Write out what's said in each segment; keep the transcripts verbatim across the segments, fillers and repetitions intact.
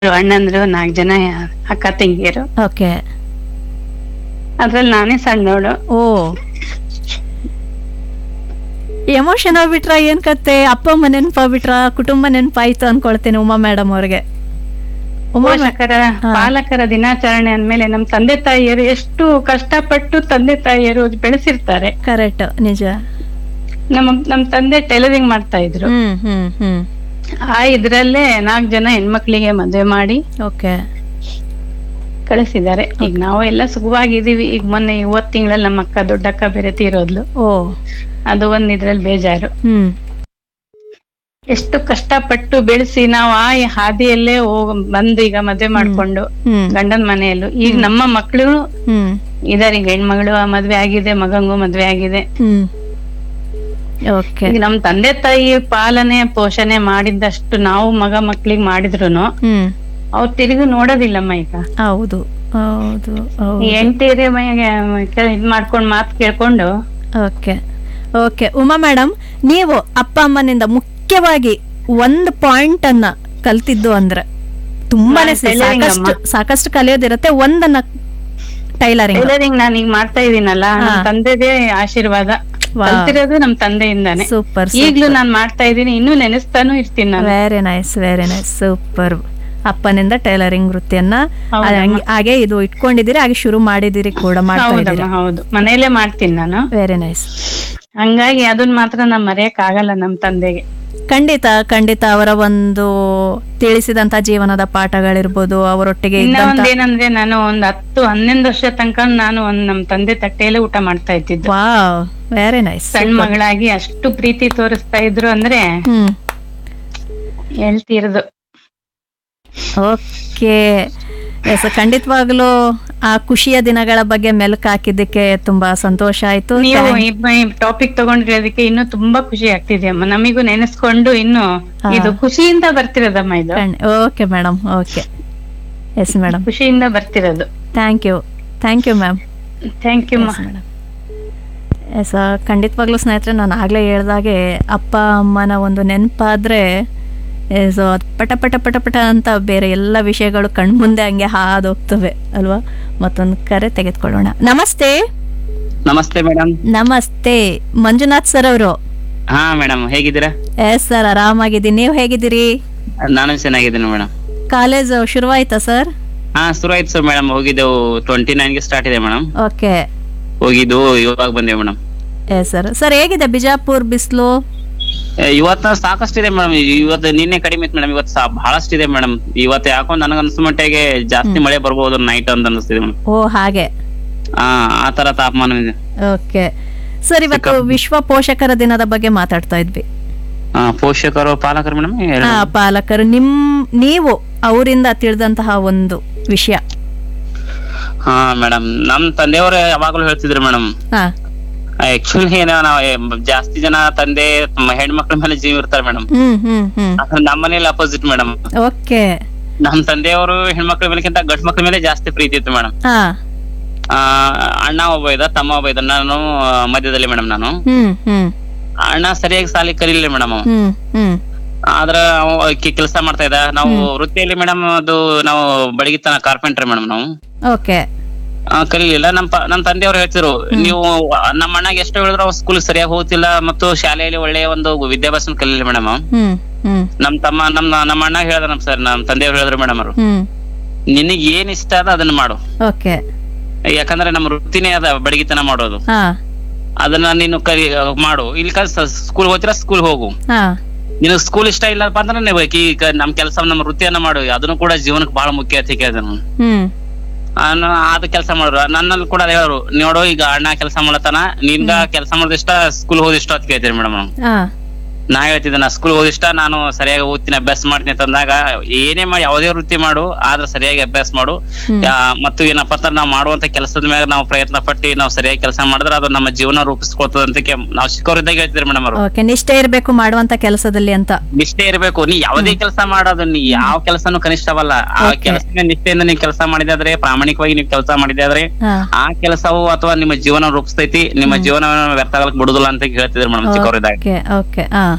ಅಣ್ಣಂದ್ರು ನಾಲ್ಕು ಜನ ಅಕ್ಕ ತಂಗಿಯರು. ಓಕೆ. ಅದ್ರಲ್ಲಿ ನಾನೇ ಸಣ್ಣವಳು. ಓ, ಎಮೋಷನ್ ಆಗ್ಬಿಟ್ರ ಏನ್ ಕತೆ? ಅಪ್ಪ ಅಮ್ಮ ನೆನಪಾಗ್ಬಿಟ್ರ, ಕುಟುಂಬ ನೆನಪಾಯ್ತು ಅನ್ಕೊಳ್ತೇನೆ ಉಮಾ ಮೇಡಮ್ ಅವ್ರಿಗೆ. ಉಮಾ ಮೇ- ಪೋಷಕರ ಹಾ. ಪಾಲಕರ ದಿನಾಚರಣೆ ಅಂದ್ಮೇಲೆ ನಮ್ ತಂದೆ ತಾಯಿಯರು ಎಷ್ಟು ಕಷ್ಟಪಟ್ಟು ತಂದೆ ತಾಯಿಯರು ಬೆಳೆಸಿರ್ತಾರೆ. ಕರೆಕ್ಟ್, ನಿಜ. ನಮ್ಮ ನಮ್ ತಂದೆ ಟೈಲರಿಂಗ್ ಮಾಡ್ತಾ ಇದ್ರು. ಹ್ಮ್ ಹ್ಮ್ ಹ್ಮ್ ಆ ಇದ್ರಲ್ಲೇ ನಾಲ್ಕು ಜನ ಹೆಣ್ಮಕ್ಳಿಗೆ ಮದ್ವೆ ಮಾಡಿ ಓಕೆ. ಕಳಿಸಿದ್ದಾರೆ. ಈಗ ನಾವು ಎಲ್ಲ ಸುಖವಾಗಿದೀವಿ. ಈಗ ಮೊನ್ನೆ ಇವತ್ ತಿಂಗಳಲ್ಲಿ ನಮ್ಮ ಅಕ್ಕ ದೊಡ್ಡಕ್ಕ ಬೇರೆ ತೀರೋದ್ಲು. ಓ. ಅದು ಒಂದ್ ಇದ್ರಲ್ಲಿ ಬೇಜಾರು. ಹ್ಮ್ ಎಷ್ಟು ಕಷ್ಟಪಟ್ಟು ಬೆಳೆಸಿ ನಾವು ಆ ಹಾದಿಯಲ್ಲೇ ಹೋಗ್ ಬಂದು ಈಗ ಮದ್ವೆ ಮಾಡ್ಕೊಂಡು ಹ್ಮ್ ಗಂಡನ ಮನೆಯಲ್ಲೂ ಈಗ ನಮ್ಮ ಮಕ್ಳು ಹ್ಮ್ ಇದಾರೆ. ಈಗ ಹೆಣ್ಮಗಳು ಮದ್ವೆ ಆಗಿದೆ, ಮಗಂಗೂ ಮದ್ವೆ ಆಗಿದೆ. ಹ್ಮ್ ಓಕೆ. ಈಗ ನಮ್ ತಂದೆ ತಾಯಿ ಪಾಲನೆ ಪೋಷಣೆ ಮಾಡಿದ್ದಷ್ಟು ನಾವು ಮಗ ಮಕ್ಳಿಗೆ ಮಾಡಿದ್ರುನು ಹ್ಮ್ ಅವ್ರು ತಿರುಗಿ ನೋಡೋದಿಲ್ಲಮ್ಮ. ಈಗ ಹೌದು ಹೌದು ಹೌದು. ಎಂಟೇರಿ ಇದ್ ಮಾಡ್ಕೊಂಡ್ ಮಾತ್ ಕೇಳ್ಕೊಂಡು. Okay okay. ಉಮಾ ಮೇಡಮ್, ನೀವು ಅಪ್ಪ ಅಮ್ಮನಿಂದ ಮುಖ್ಯವಾಗಿ ಒಂದು ಪಾಯಿಂಟ್ ಅನ್ನ ಕಲ್ತಿದ್ದು ಅಂದ್ರೆ ತುಂಬಾನೇ ನಾನ್ tailoring ಸಾಕಷ್ಟು ಅಮ್ಮ. ಸಾಕಷ್ಟು ಕಲಿಯೋದಿರತ್ತೆ, ಒಂದನ್ನ ಟೈಲರಿಂಗ್. ಟೈಲರಿಂಗ್ ನಾನು ಈಗ ಮಾಡ್ತಾ ಇದೀನಲ್ಲ, ನಮ್ ಹಾ. ತಂದೆದೇ ಆಶೀರ್ವಾದ. Wow. ಕಲ್ತಿರೋದು ನಮ್ ತಂದೆಯಿಂದಾನೆ. ಸೂಪರ್. ಈಗ್ಲೂ ನಾನ್ ಮಾಡ್ತಾ ಇದೀನಿ, ಇನ್ನೂ ನೆನೆಸ್ತಾನು ಇರ್ತೀನಿ ನಾನು. Very nice very nice super. ಅಪ್ಪನಿಂದ tailoring ವೃತ್ತಿಯನ್ನ ಹೌದಮ್ಮ. ಅದ್ ಹಂಗೆ- ಹಾಗೆ ಇದು ಇಟ್ಕೊಂಡಿದ್ದೀರಿ, ಹಾಗೆ ಶುರು ಮಾಡಿದಿರಿ ಕೂಡ, ಮಾಡ್ತಾ ಹೌದಮ್ಮ, ಇದ್ದೀರಿ. ಹೌದು. ಮನೇಲೆ ಮಾಡ್ತೀನಿ ನಾನು. Very nice. ಹಂಗಾಗಿ ಅದನ್ನ ಮಾತ್ರ ನಾನ್ ಮರೆಯಕ್ ಆಗಲ್ಲ ನಮ್ ತಂದೆಗೆ. ಖಂಡಿತ ಖಂಡಿತ ಅವರ ಒಂದು ತಿಳಿಸಿದಂತ ಜೀವನದ ಪಾಠಗಳಿರ್ಬೋದು, ಅವರೊಟ್ಟಿಗೆ ಇನ್ನ ಇದ್ದಂತ. ಒಂದ್ ಏನಂದ್ರೆ, ನಾನು ಒಂದ್ ಹತ್ತು ಹನ್ನೊಂದು ವರ್ಷ ತನಕ ನಾನು ಒಂದ್ ನಮ್ ತಂದೆ ತಟ್ಟೆಯಲ್ಲೇ ಊಟ ಮಾಡ್ತಾ ಇದ್ದಿದ್ದು. Wow, very nice. ಸಣ್ಣ ಮಗಳಾಗಿ ಅಷ್ಟು ಪ್ರೀತಿ ತೋರಿಸ್ತಾ ಇದ್ರು ಅಂದ್ರೆ ಹ್ಮ್ ಹೇಳ್ತಿರೋದು. ಓಕೆ. ಎಸ್, ಖಂಡಿತವಾಗ್ಲೂ ಆ ಖುಷಿಯ ದಿನಗಳ ಬಗ್ಗೆ ಮೆಲುಕು ಹಾಕಿದ್ದಕ್ಕೆ ತುಂಬಾ ಸಂತೋಷ ಆಯ್ತು. ನೀವು Thank- ಈ ಟಾಪಿಕ್ ತಗೊಂಡಿರೋದಕ್ಕೆ ಇನ್ನೂ ತುಂಬಾ ಖುಷಿ ಆಗ್ತಿದೆಯಮ್ಮ. ನಮಿಗೂ ನೆನೆಸ್ಕೊಂಡು ಇನ್ನು ಹಾ. ಇದು ಖುಷಿಯಿಂದ ಬರ್ತಿರೋದಮ್ಮ. ಇದು ಖಂಡ್- okay madam. Okay. Yes madam, ಖುಷಿಯಿಂದ ಬರ್ತಿರೋದು. Thank you thank you ma'am. Thank you madam. S, ಖಂಡಿತವಾಗ್ಲೂ ಸ್ನೇಹಿತರೆ, ನಾನು ಆಗಲೇ ಹೇಳ್ದಾಗೆ ಅಪ್ಪ ಅಮ್ಮನ ಒಂದು ನೆನಪಾದರೆ ಸೊ ಪಟ ಪಟ ಪಟ ಪಟ ಅಂತ ಬೇರೆ ಎಲ್ಲ ವಿಷಯಗಳು ಕಣ್ಮುಂದೆ ಹಂಗೆ ಹಾದೋಗ್ತವೆ ಅಲ್ವಾ. ಮತ್ತೊಂದು ಕರೆ ತೆಗೆದುಕೊಳ್ಳೋಣ. ನಮಸ್ತೆ. ನಮಸ್ತೆ ಮೇಡಮ್. ನಮಸ್ತೆ, ಮಂಜುನಾಥ್ ಸರ್ ಅವರು. ಹಾ ಮೇಡಮ್, ಹೇಗಿದ್ದೀರಾ? Yes sir, ಆರಾಮಾಗಿದ್ದೀನಿ. ನೀವು ಹೇಗಿದ್ದೀರಿ? ನಾನು ಚೆನ್ನಾಗಿದ್ದೀನಿ ಮೇಡಮ್. College ಶುರುವಾಯ್ತಾ sir? ಹಾ, ಶುರು ಆಯ್ತು ಸರ್ ಮೇಡಮ್. ಹೋಗಿದ್ದೆವು ಟ್ವೆಂಟಿ ನೈನ್ ಗೆ ಸ್ಟಾರ್ಟ್ ಇದೆ ಮೇಡಮ್. ಓಕೆ. ಹೋಗಿದ್ದು ಇವಾಗ ಬಂದೇವು ಮೇಡಮ್. Yes sir. ಸರ್, ಹೇಗಿದೆ ಬಿಜಾಪುರ್ ಬಿಸಿಲು? ಇವತ್ತ ಸಾಕಷ್ಟಿದೆ ಮೇಡಮ್. ಇವತ್ತು ನಿನ್ನೆ ಕಡಿಮೆ ಇತ್ತು ಮೇಡಮ್, ಇವತ್ತು ಬಹಳಷ್ಟು ಇದೆ ಮೇಡಮ್. ಇವತ್ತು ಯಾಕೋ ನನಗ ಅನ್ಸೋ ಮಟ್ಟಿಗೆ ಜಾಸ್ತಿ ಮಳೆ ಬರ್ಬೋದು ನೈಟ್ ಅಂತ ಅನಿಸ್ತಿದೆ ಮೇಡಮ್. ಓ, ಹಾಗೆ. ಹಾ, ಆ ತರ ತಾಪಮಾನ ಇದೆ. ಓಕೆ ಸರ್, ಇವತ್ತು ವಿಶ್ವ ಪೋಷಕರ ದಿನದ ಬಗ್ಗೆ ಮಾತಾಡ್ತಾ ಇದ್ವಿ. ಹಾ, ಪೋಷಕರು ಪಾಲಕರು ಮೇಡಮ್. ಹಾ, ಪಾಲಕರು. ನಿಮ್ ನೀವು ಅವರಿಂದ ತಿಳಿದಂತಹ ಒಂದು ವಿಷಯ. ಹಾ ಮೇಡಮ್, ನಮ್ ತಂದೆಯವರು ಯಾವಾಗ್ಲೂ ಹೇಳ್ತಿದ್ರು ಮೇಡಮ್. ಹಾ. ಆಕ್ಚುಲಿ ಏನೋ ನಾವ್ ಜಾಸ್ತಿ ಜನ ತಂದೆ ತಮ್ಮ ಹೆಣ್ಮಕ್ಳ ಮೇಲೆ ಜೀವ ಇರ್ತಾರೆ ಮೇಡಮ್. ಹ್ಮ್ ಹ್ಮ್ ಹ್ಮ್ ನಮ್ಮ ಮನೇಲಿ ಅಪೋಸಿಟ್ ಮೇಡಮ್. ಓಕೆ. ನಮ್ ತಂದೆಯವರು ಹೆಣ್ಮಕ್ಳ ಮೇಲೆಕ್ಕಿಂತ ಗಂಡ್ ಮಕ್ಳ ಮೇಲೆ ಜಾಸ್ತಿ ಪ್ರೀತಿ ಇತ್ತು ಮೇಡಮ್. ಹಾ. ಆ ಅಣ್ಣ ಒಬ್ಬ ಇದ್ದ, ತಮ್ಮ ಒಬ್ಬ ಇದ್ದ, ನಾನು ಮಧ್ಯದಲ್ಲಿ ಮೇಡಮ್. ನಾನು ಹ್ಮ್ ಹ್ಮ್ ಅಣ್ಣ ಸರಿಯಾಗಿ ಸಾಲಿ ಕಲಿಲ್ಲ ಮೇಡಮ್. ಹ್ಮ್ ಹ್ಮ್ ಆದ್ರ ಕೆಲಸ ಮಾಡ್ತಾ ಇದ್ದ. ನಾವು ವೃತ್ತಿಯಲ್ಲಿ ಮೇಡಮ್ ಅದು ನಾವು ಬಡಗಿತನ ಕಾರ್ಪೆಂಟರ್ ಮೇಡಮ್. ನಾವು ಓಕೆ. ಆ, ಕಲೀಲಿಲ್ಲ. ನಮ್ ಪ- ನಮ್ ತಂದೆಯವರು ಹೇಳ್ತಿರು, ನೀವು ನಮ್ಮ ಅಣ್ಣಗೆ ಎಷ್ಟು ಹೇಳಿದ್ರು ಅವ್ರು ಸ್ಕೂಲ್ ಸರಿಯಾಗಿ ಹೋಗ್ತಿಲ್ಲ ಮತ್ತು ಶಾಲೆಯಲ್ಲಿ ಒಳ್ಳೆಯ ಒಂದು ವಿದ್ಯಾಭ್ಯಾಸ ಕಲೀಲಿಲ್ಲ ಮೇಡಮ್. ಹ್ಮ್ ಹ್ಮ್ ನಮ್ ತಮ್ಮ ನಮ್ ನಮ್ಮ ಅಣ್ಣ ಹೇಳ್ದ ನಮ್ ಸರ್ ನಮ್ ತಂದೆಯವ್ರು ಹೇಳಿದ್ರು ಮೇಡಮ್ ಅವರು, ಹ್ಮ್ ನಿನಗ್ ಏನ್ ಇಷ್ಟ ಅದ ಅದನ್ನ ಮಾಡು. ಓಕೆ. ಯಾಕಂದ್ರೆ ನಮ್ಮ ವೃತ್ತಿನೇ ಅದ ಬಡಗಿತನ ಮಾಡೋದು. ಹಾ ಅದನ್ನ ನೀನು ಕಲಿ ಮಾಡು. ಇಲ್ಲಿ ಕಲ್ಸ ಸ್ಕೂಲ್ ಹೋಗ್ತೀರಾ, ಸ್ಕೂಲ್ ಹೋಗು. ಹಾ ನಿನಗ್ ಸ್ಕೂಲ್ ಇಷ್ಟ ಇಲ್ಲಪ್ಪ ಅಂದ್ರೆ ನೀವು ಈಗ ನಮ್ ಕೆಲಸ ನಮ್ಮ ವೃತ್ತಿಯನ್ನ ಮಾಡು. ಅದನ್ನು ಕೂಡ ಜೀವನಕ್ಕೆ ಬಹಳ ಮುಖ್ಯ ಅಂತ ಕೇಳಿದೆ ನಾನು. ಹ್ಮ್ ಅದ ಕೆಲಸ ಮಾಡಿದ್ರು. ನನ್ನಲ್ಲಿ ಕೂಡ ಅದೇ ಹೇಳೋರು, ನೋಡು ಈಗ ಅಣ್ಣ ಕೆಲಸ ಮಾಡತಾನ, ನಿನ್ಗ ಕೆಲಸ ಮಾಡೋದ್ ಇಷ್ಟ, ಸ್ಕೂಲ್ ಹೋದ್ ಇಷ್ಟ ಅಂತ ಕೇಳ್ತೀರಿ ಮೇಡಮ್. ಹಾ ನಾ ಹೇಳ್ತಿದ್ದೆ, ನಾ ಸ್ಕೂಲ್ ಹೋದ್ ಇಷ್ಟ, ನಾನು ಸರಿಯಾಗಿ ಓದ್ತೀನಿ, ಅಭ್ಯಾಸ ಮಾಡ್ತೀನಿ ಅಂತಂದಾಗ, ಏನೇ ಮಾಡಿ ಯಾವುದೇ ವೃತ್ತಿ ಮಾಡು, ಆದ್ರೆ ಸರಿಯಾಗಿ ಅಭ್ಯಾಸ ಮಾಡು. ಯಾ- ಮತ್ತು ಏನಪ್ಪಾ ಅಂದ್ರೆ ನಾವು ಮಾಡುವಂತ ಕೆಲಸದ ಮೇಲೆ ನಾವು ಪ್ರಯತ್ನ ಪಟ್ಟು ನಾವು ಸರಿಯಾಗಿ ಕೆಲಸ ಮಾಡಿದ್ರೆ ಅದು ನಮ್ಮ ಜೀವನ ರೂಪಿಸ್ಕೊಳ್ತದ ಅಂತ ಕೆ- ನಾವು ಚಿಕ್ಕವರಿದ್ದಾಗ ಹೇಳ್ತಿದ್ರು ಮೇಡಮ್ ಅವರು. ಓಕೆ. ನಿಷ್ಠೆ ಇರ್ಬೇಕು ಮಾಡುವಂತ ಕೆಲಸದಲ್ಲಿ ಅಂತ. ನಿಷ್ಠೆ ಇರ್ಬೇಕು. ನೀ ಯಾವುದೇ ಕೆಲಸ ಮಾಡೋದು, ನೀ ಯಾವ ಕೆಲಸನೂ ಕನಿಷ್ಠವಲ್ಲ. ಆ Okay. ಕೆಲಸ ನಿಷ್ಠೆಯಿಂದ ನೀವ್ ಕೆಲಸ ಮಾಡಿದೆ ಆದ್ರೆ, ಪ್ರಾಮಾಣಿಕವಾಗಿ ನೀವ್ ಕೆಲಸ ಮಾಡಿದೆ ಆದ್ರೆ ಹಾ. ಆ ಕೆಲಸವು ಅಥವಾ ನಿಮ್ಮ ಜೀವನ ರೂಪಿಸ್ತೈತಿ, ನಿಮ್ಮ ಜೀವನ ವ್ಯರ್ಥ ಆಗಕ್ ಬಿಡುದಿಲ್ಲ ಅಂತ ಹೇಳ್ತಿದ್ರು ಮೇಡಮ್ ಚಿಕ್ಕವರಿದ್ದಾಗ. Okay okay. ಹಾ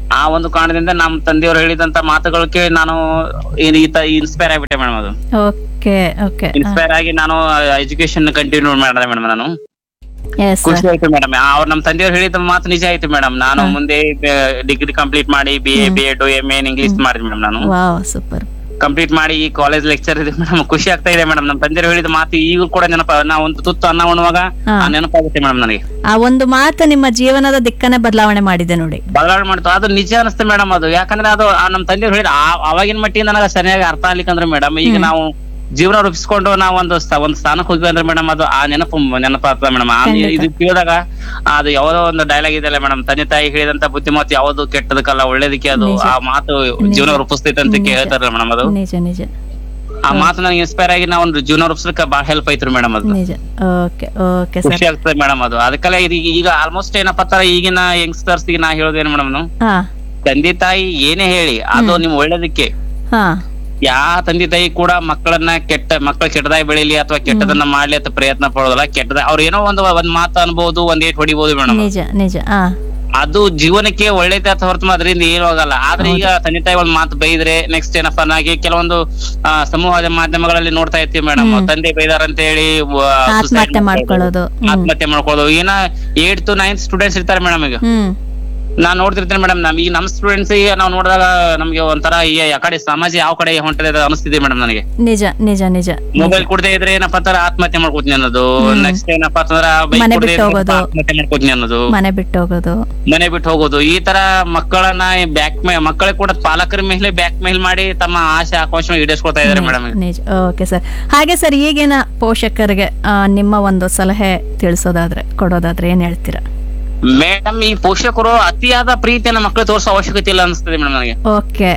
ಆ ಒಂದು ಕಾರಣದಿಂದ ನಮ್ಮ ತಂದೆಯವರು ಹೇಳಿದಂತ ಮಾತುಗಳಿಗೆ ನಾನು ಇನ್ಸ್ಪೈರ್ ಆಗ್ಬಿಟ್ಟೆ ಮೇಡಮ್. ಅದು ಓಕೆ ಓಕೆ ಇನ್ಸ್ಪೈರ್ ಆಗಿ ನಾನು ಎಜುಕೇಶನ್ ಕಂಟಿನ್ಯೂ ಮಾಡಿದೆ ಮೇಡಮ್. ನಾನು ಎಸ್ ಖುಷಿ ಆಯ್ತು ಮೇಡಮ್. ಅವ್ರು ನಮ್ಮ ತಂದೆಯವರು ಹೇಳಿದ ಮಾತು ನಿಜ ಆಯ್ತು ಮೇಡಮ್. ನಾನು ಮುಂದೆ ಡಿಗ್ರಿ ಕಂಪ್ಲೀಟ್ ಮಾಡಿ B A B Ed M A English ಮಾಡಿದೆ ಮೇಡಮ್. ನಾನು ವಾವ್ ಸೂಪರ್. ಕಂಪ್ಲೀಟ್ ಮಾಡಿ ಈ ಕಾಲೇಜ್ ಲೆಕ್ಚರ್ ಇದೆ ಮೇಡಮ್. ಖುಷಿ ಆಗ್ತಾ ಇದೆ ಮೇಡಮ್. ನಮ್ಮ ತಂದೆಯವರು ಹೇಳಿದ ಮಾತು ಈಗಲೂ ಕೂಡ ನೆನಪ, ನಾವು ಒಂದು ತುತ್ತು ಅನ್ನ ಉಣ್ಣುವಾಗ ಆ ನೆನಪಾಗುತ್ತೆ ಮೇಡಮ್ ನನಗೆ. ಆ ಒಂದು ಮಾತು ನಿಮ್ಮ ಜೀವನದ ದಿಕ್ಕನ್ನೇ ಬದಲಾವಣೆ ಮಾಡಿದೆ ನೋಡಿ. ಬದಲಾವಣೆ ಮಾಡ್ತು, ಅದು ನಿಜ ಅನಿಸ್ತು ಮೇಡಮ್. ಅದು ಯಾಕಂದ್ರೆ ಅದು ನಮ್ಮ ತಂದೆಯವರು ಹೇಳಿದ ಅವಾಗಿನ ಮಟ್ಟಿಗೆ ನನಗೆ ಸರಿಯಾಗಿ ಅರ್ಥ ಆಗ್ಲಿಕ್ಕಂದ್ರೆ ಮೇಡಮ್, ಈಗ ನಾವು ಜೀವನ ರೂಪಿಸ್ಕೊಂಡು ನಾವು ಒಂದು ಒಂದು ಸ್ಥಾನಕ್ಕೆ ಹೋದ್ವಿ ಅಂದ್ರೆ ಮೇಡಮ್, ಅದು ಆ ನೆನಪು ನೆನಪಾಗ್ತದೆ ಮೇಡಮ್. ಇದು ಕೇಳಿದಾಗ ಅದು ಯಾವ್ದೋ ಒಂದು ಡೈಲಾಗ್ ಇದೆಯಲ್ಲ ಮೇಡಮ್, ತಂದೆ ತಾಯಿ ಹೇಳಿದಂತ ಬುದ್ಧಿಮಾತು ಯಾವ್ದು ಕೆಟ್ಟದಕ್ಕಲ್ಲ ಒಳ್ಳೇದಕ್ಕೆ ಅದು ಆ ಮಾತು ಜೀವನ ರೂಪಿಸ್ತೈತೆ ಅಂತ ಹೇಳ್ತಾರಲ್ಲ ಮೇಡಮ್. ಅದು ನಿಜ ನಿಜ. ಆ ಮಾತು ನನಗೆ ಇನ್ಸ್ಪೈರ್ ಆಗಿ ನಾವು ಒಂದು ಜೀವನ ರೂಪಿಸಲಿಕ್ಕೆ ಬಹಳ ಹೆಲ್ಪ್ ಆಯ್ತು ಮೇಡಮ್. ಅದು ನಿಜ. ಓಕೆ ಓಕೆ ಖುಷಿ ಆಗ್ತದೆ ಮೇಡಮ್. ಅದು ಅದಕ್ಕೆಲ್ಲ ಇದು ಈಗ ಆಲ್ಮೋಸ್ಟ್ ಏನಪ್ಪಾ ತರ ಈಗಿನ ಯಂಗ್ಸ್ಟರ್ಸ್ ಗೆ ನಾ ಹೇಳೋದೇನು ಮೇಡಮ್, ತಂದೆ ತಾಯಿ ಏನೇ ಹೇಳಿ ಅದು ನಿಮ್ ಒಳ್ಳೇದಕ್ಕೆ. ಯಾ ತಂದೆ ತಾಯಿ ಕೂಡ ಮಕ್ಕಳನ್ನ ಕೆಟ್ಟ ಮಕ್ಕಳ ಕೆಟ್ಟದಾಗಿ ಬೆಳಿಲಿ ಅಥವಾ ಕೆಟ್ಟದನ್ನ ಮಾಡ್ಲಿ ಅಂತ ಪ್ರಯತ್ನ ಪಡೋದಲ್ಲ. ಕೆಟ್ಟದ ಅವ್ರ ಏನೋ ಒಂದು ಒಂದ್ ಮಾತು ಅನ್ಬಹುದು, ಒಂದ್ ಏಟ್ ಹೊಡಿಬಹುದು ಮೇಡಮ್. ನಿಜ ನಿಜ. ಅದು ಜೀವನಕ್ಕೆ ಒಳ್ಳೇದೇ ಅಂತ ಹೊರತು ಅದರಿಂದ ಏನು ಆಗಲ್ಲ. ಆದ್ರೆ ಈಗ ತಂದೆ ತಾಯಿ ಒಂದ್ ಮಾತು ಬೈದ್ರೆ ನೆಕ್ಸ್ಟ್ ಏನಪ್ಪಾ ನಾಗಿ ಕೆಲವೊಂದು ಸಮೂಹ ಮಾಧ್ಯಮಗಳಲ್ಲಿ ನೋಡ್ತಾ ಇರ್ತೀವಿ ಮೇಡಮ್, ತಂದೆ ಬೈದಾರ ಅಂತ ಹೇಳಿ ಆತ್ಮಹತ್ಯೆ ಮಾಡ್ಕೊಳ್ಳೋದು ಆತ್ಮಹತ್ಯೆ ಮಾಡ್ಕೊಳ್ಳೋದು. ಏನ ಏಟ್ ಟು ನೈನ್ತ್ ಸ್ಟೂಡೆಂಟ್ಸ್ ಇರ್ತಾರೆ ಮೇಡಮ್. ಈಗ ನಾನ್ ನೋಡ್ತಿರ್ತೇನೆ ಮೇಡಮ್, ನಮ್ ಈಗ ನಮ್ ಸ್ಟೂಡೆಂಟ್ಸ್ ಈಗ ನಾವು ನೋಡಿದಾಗ ನಮ್ಗೆ ಒಂಥರ ಈ ಆ ಕಡೆ ಸಮಾಜ ಯಾವ ಕಡೆ ಹೊಂಟಿದೆ ಅನಿಸ್ತಿದೆ ಮೇಡಮ್ ನನಗೆ. ನಿಜ ನಿಜ ನಿಜ. ಮೊಬೈಲ್ ಕೊಡದೆ ಇದ್ರೆ ಏನಪ್ಪಾ ತರ ಆತ್ಮಹತ್ಯೆ ಮಾಡ್ಕೋತೀನಿ ಅನ್ನೋದು, ನೆಕ್ಸ್ಟ್ ಏನಪ್ಪಾ ಅಂತಂದ್ರ ಆತ್ಮಹತ್ಯೆ ಮಾಡ್ಕೋತೀನಿ ಅನ್ನೋದು, ಮನೆ ಬಿಟ್ಟು ಹೋಗೋದು ಮನೆ ಬಿಟ್ಟು ಹೋಗೋದು. ಈ ತರ ಮಕ್ಕಳನ್ನ ಬ್ಯಾಕ್ ಮೇ ಮಕ್ಕಳಿಗೆ ಕೂಡ ಪಾಲಕರ ಮೇಲೆ ಬ್ಯಾಕ್ ಮೇಲ್ ಮಾಡಿ ತಮ್ಮ ಆಸೆ ಆಕಾಂಕ್ಷ ಈಡೇರಿಸ್ಕೊಳ್ತಾ ಇದಾರೆ ಮೇಡಮ್. ನಿಜ. Okay sir. ಹಾಗೆ ಸರ್, ಈಗಿನ ಪೋಷಕರಿಗೆ ನಿಮ್ಮ ಒಂದು ಸಲಹೆ ತಿಳಿಸೋದಾದ್ರೆ ಕೊಡೋದಾದ್ರೆ ಏನ್ ಹೇಳ್ತೀರಾ? ಮೇಡಮ್, ಈ ಪೋಷಕರು ಅತಿಯಾದ ಪ್ರೀತಿಯನ್ನ ಮಕ್ಕಳು ತೋರಿಸೋ ಅವಶ್ಯಕತೆ ಇಲ್ಲ ಅನಿಸ್ತದೆ ಮೇಡಮ್ ನನಗೆ. ಓಕೆ.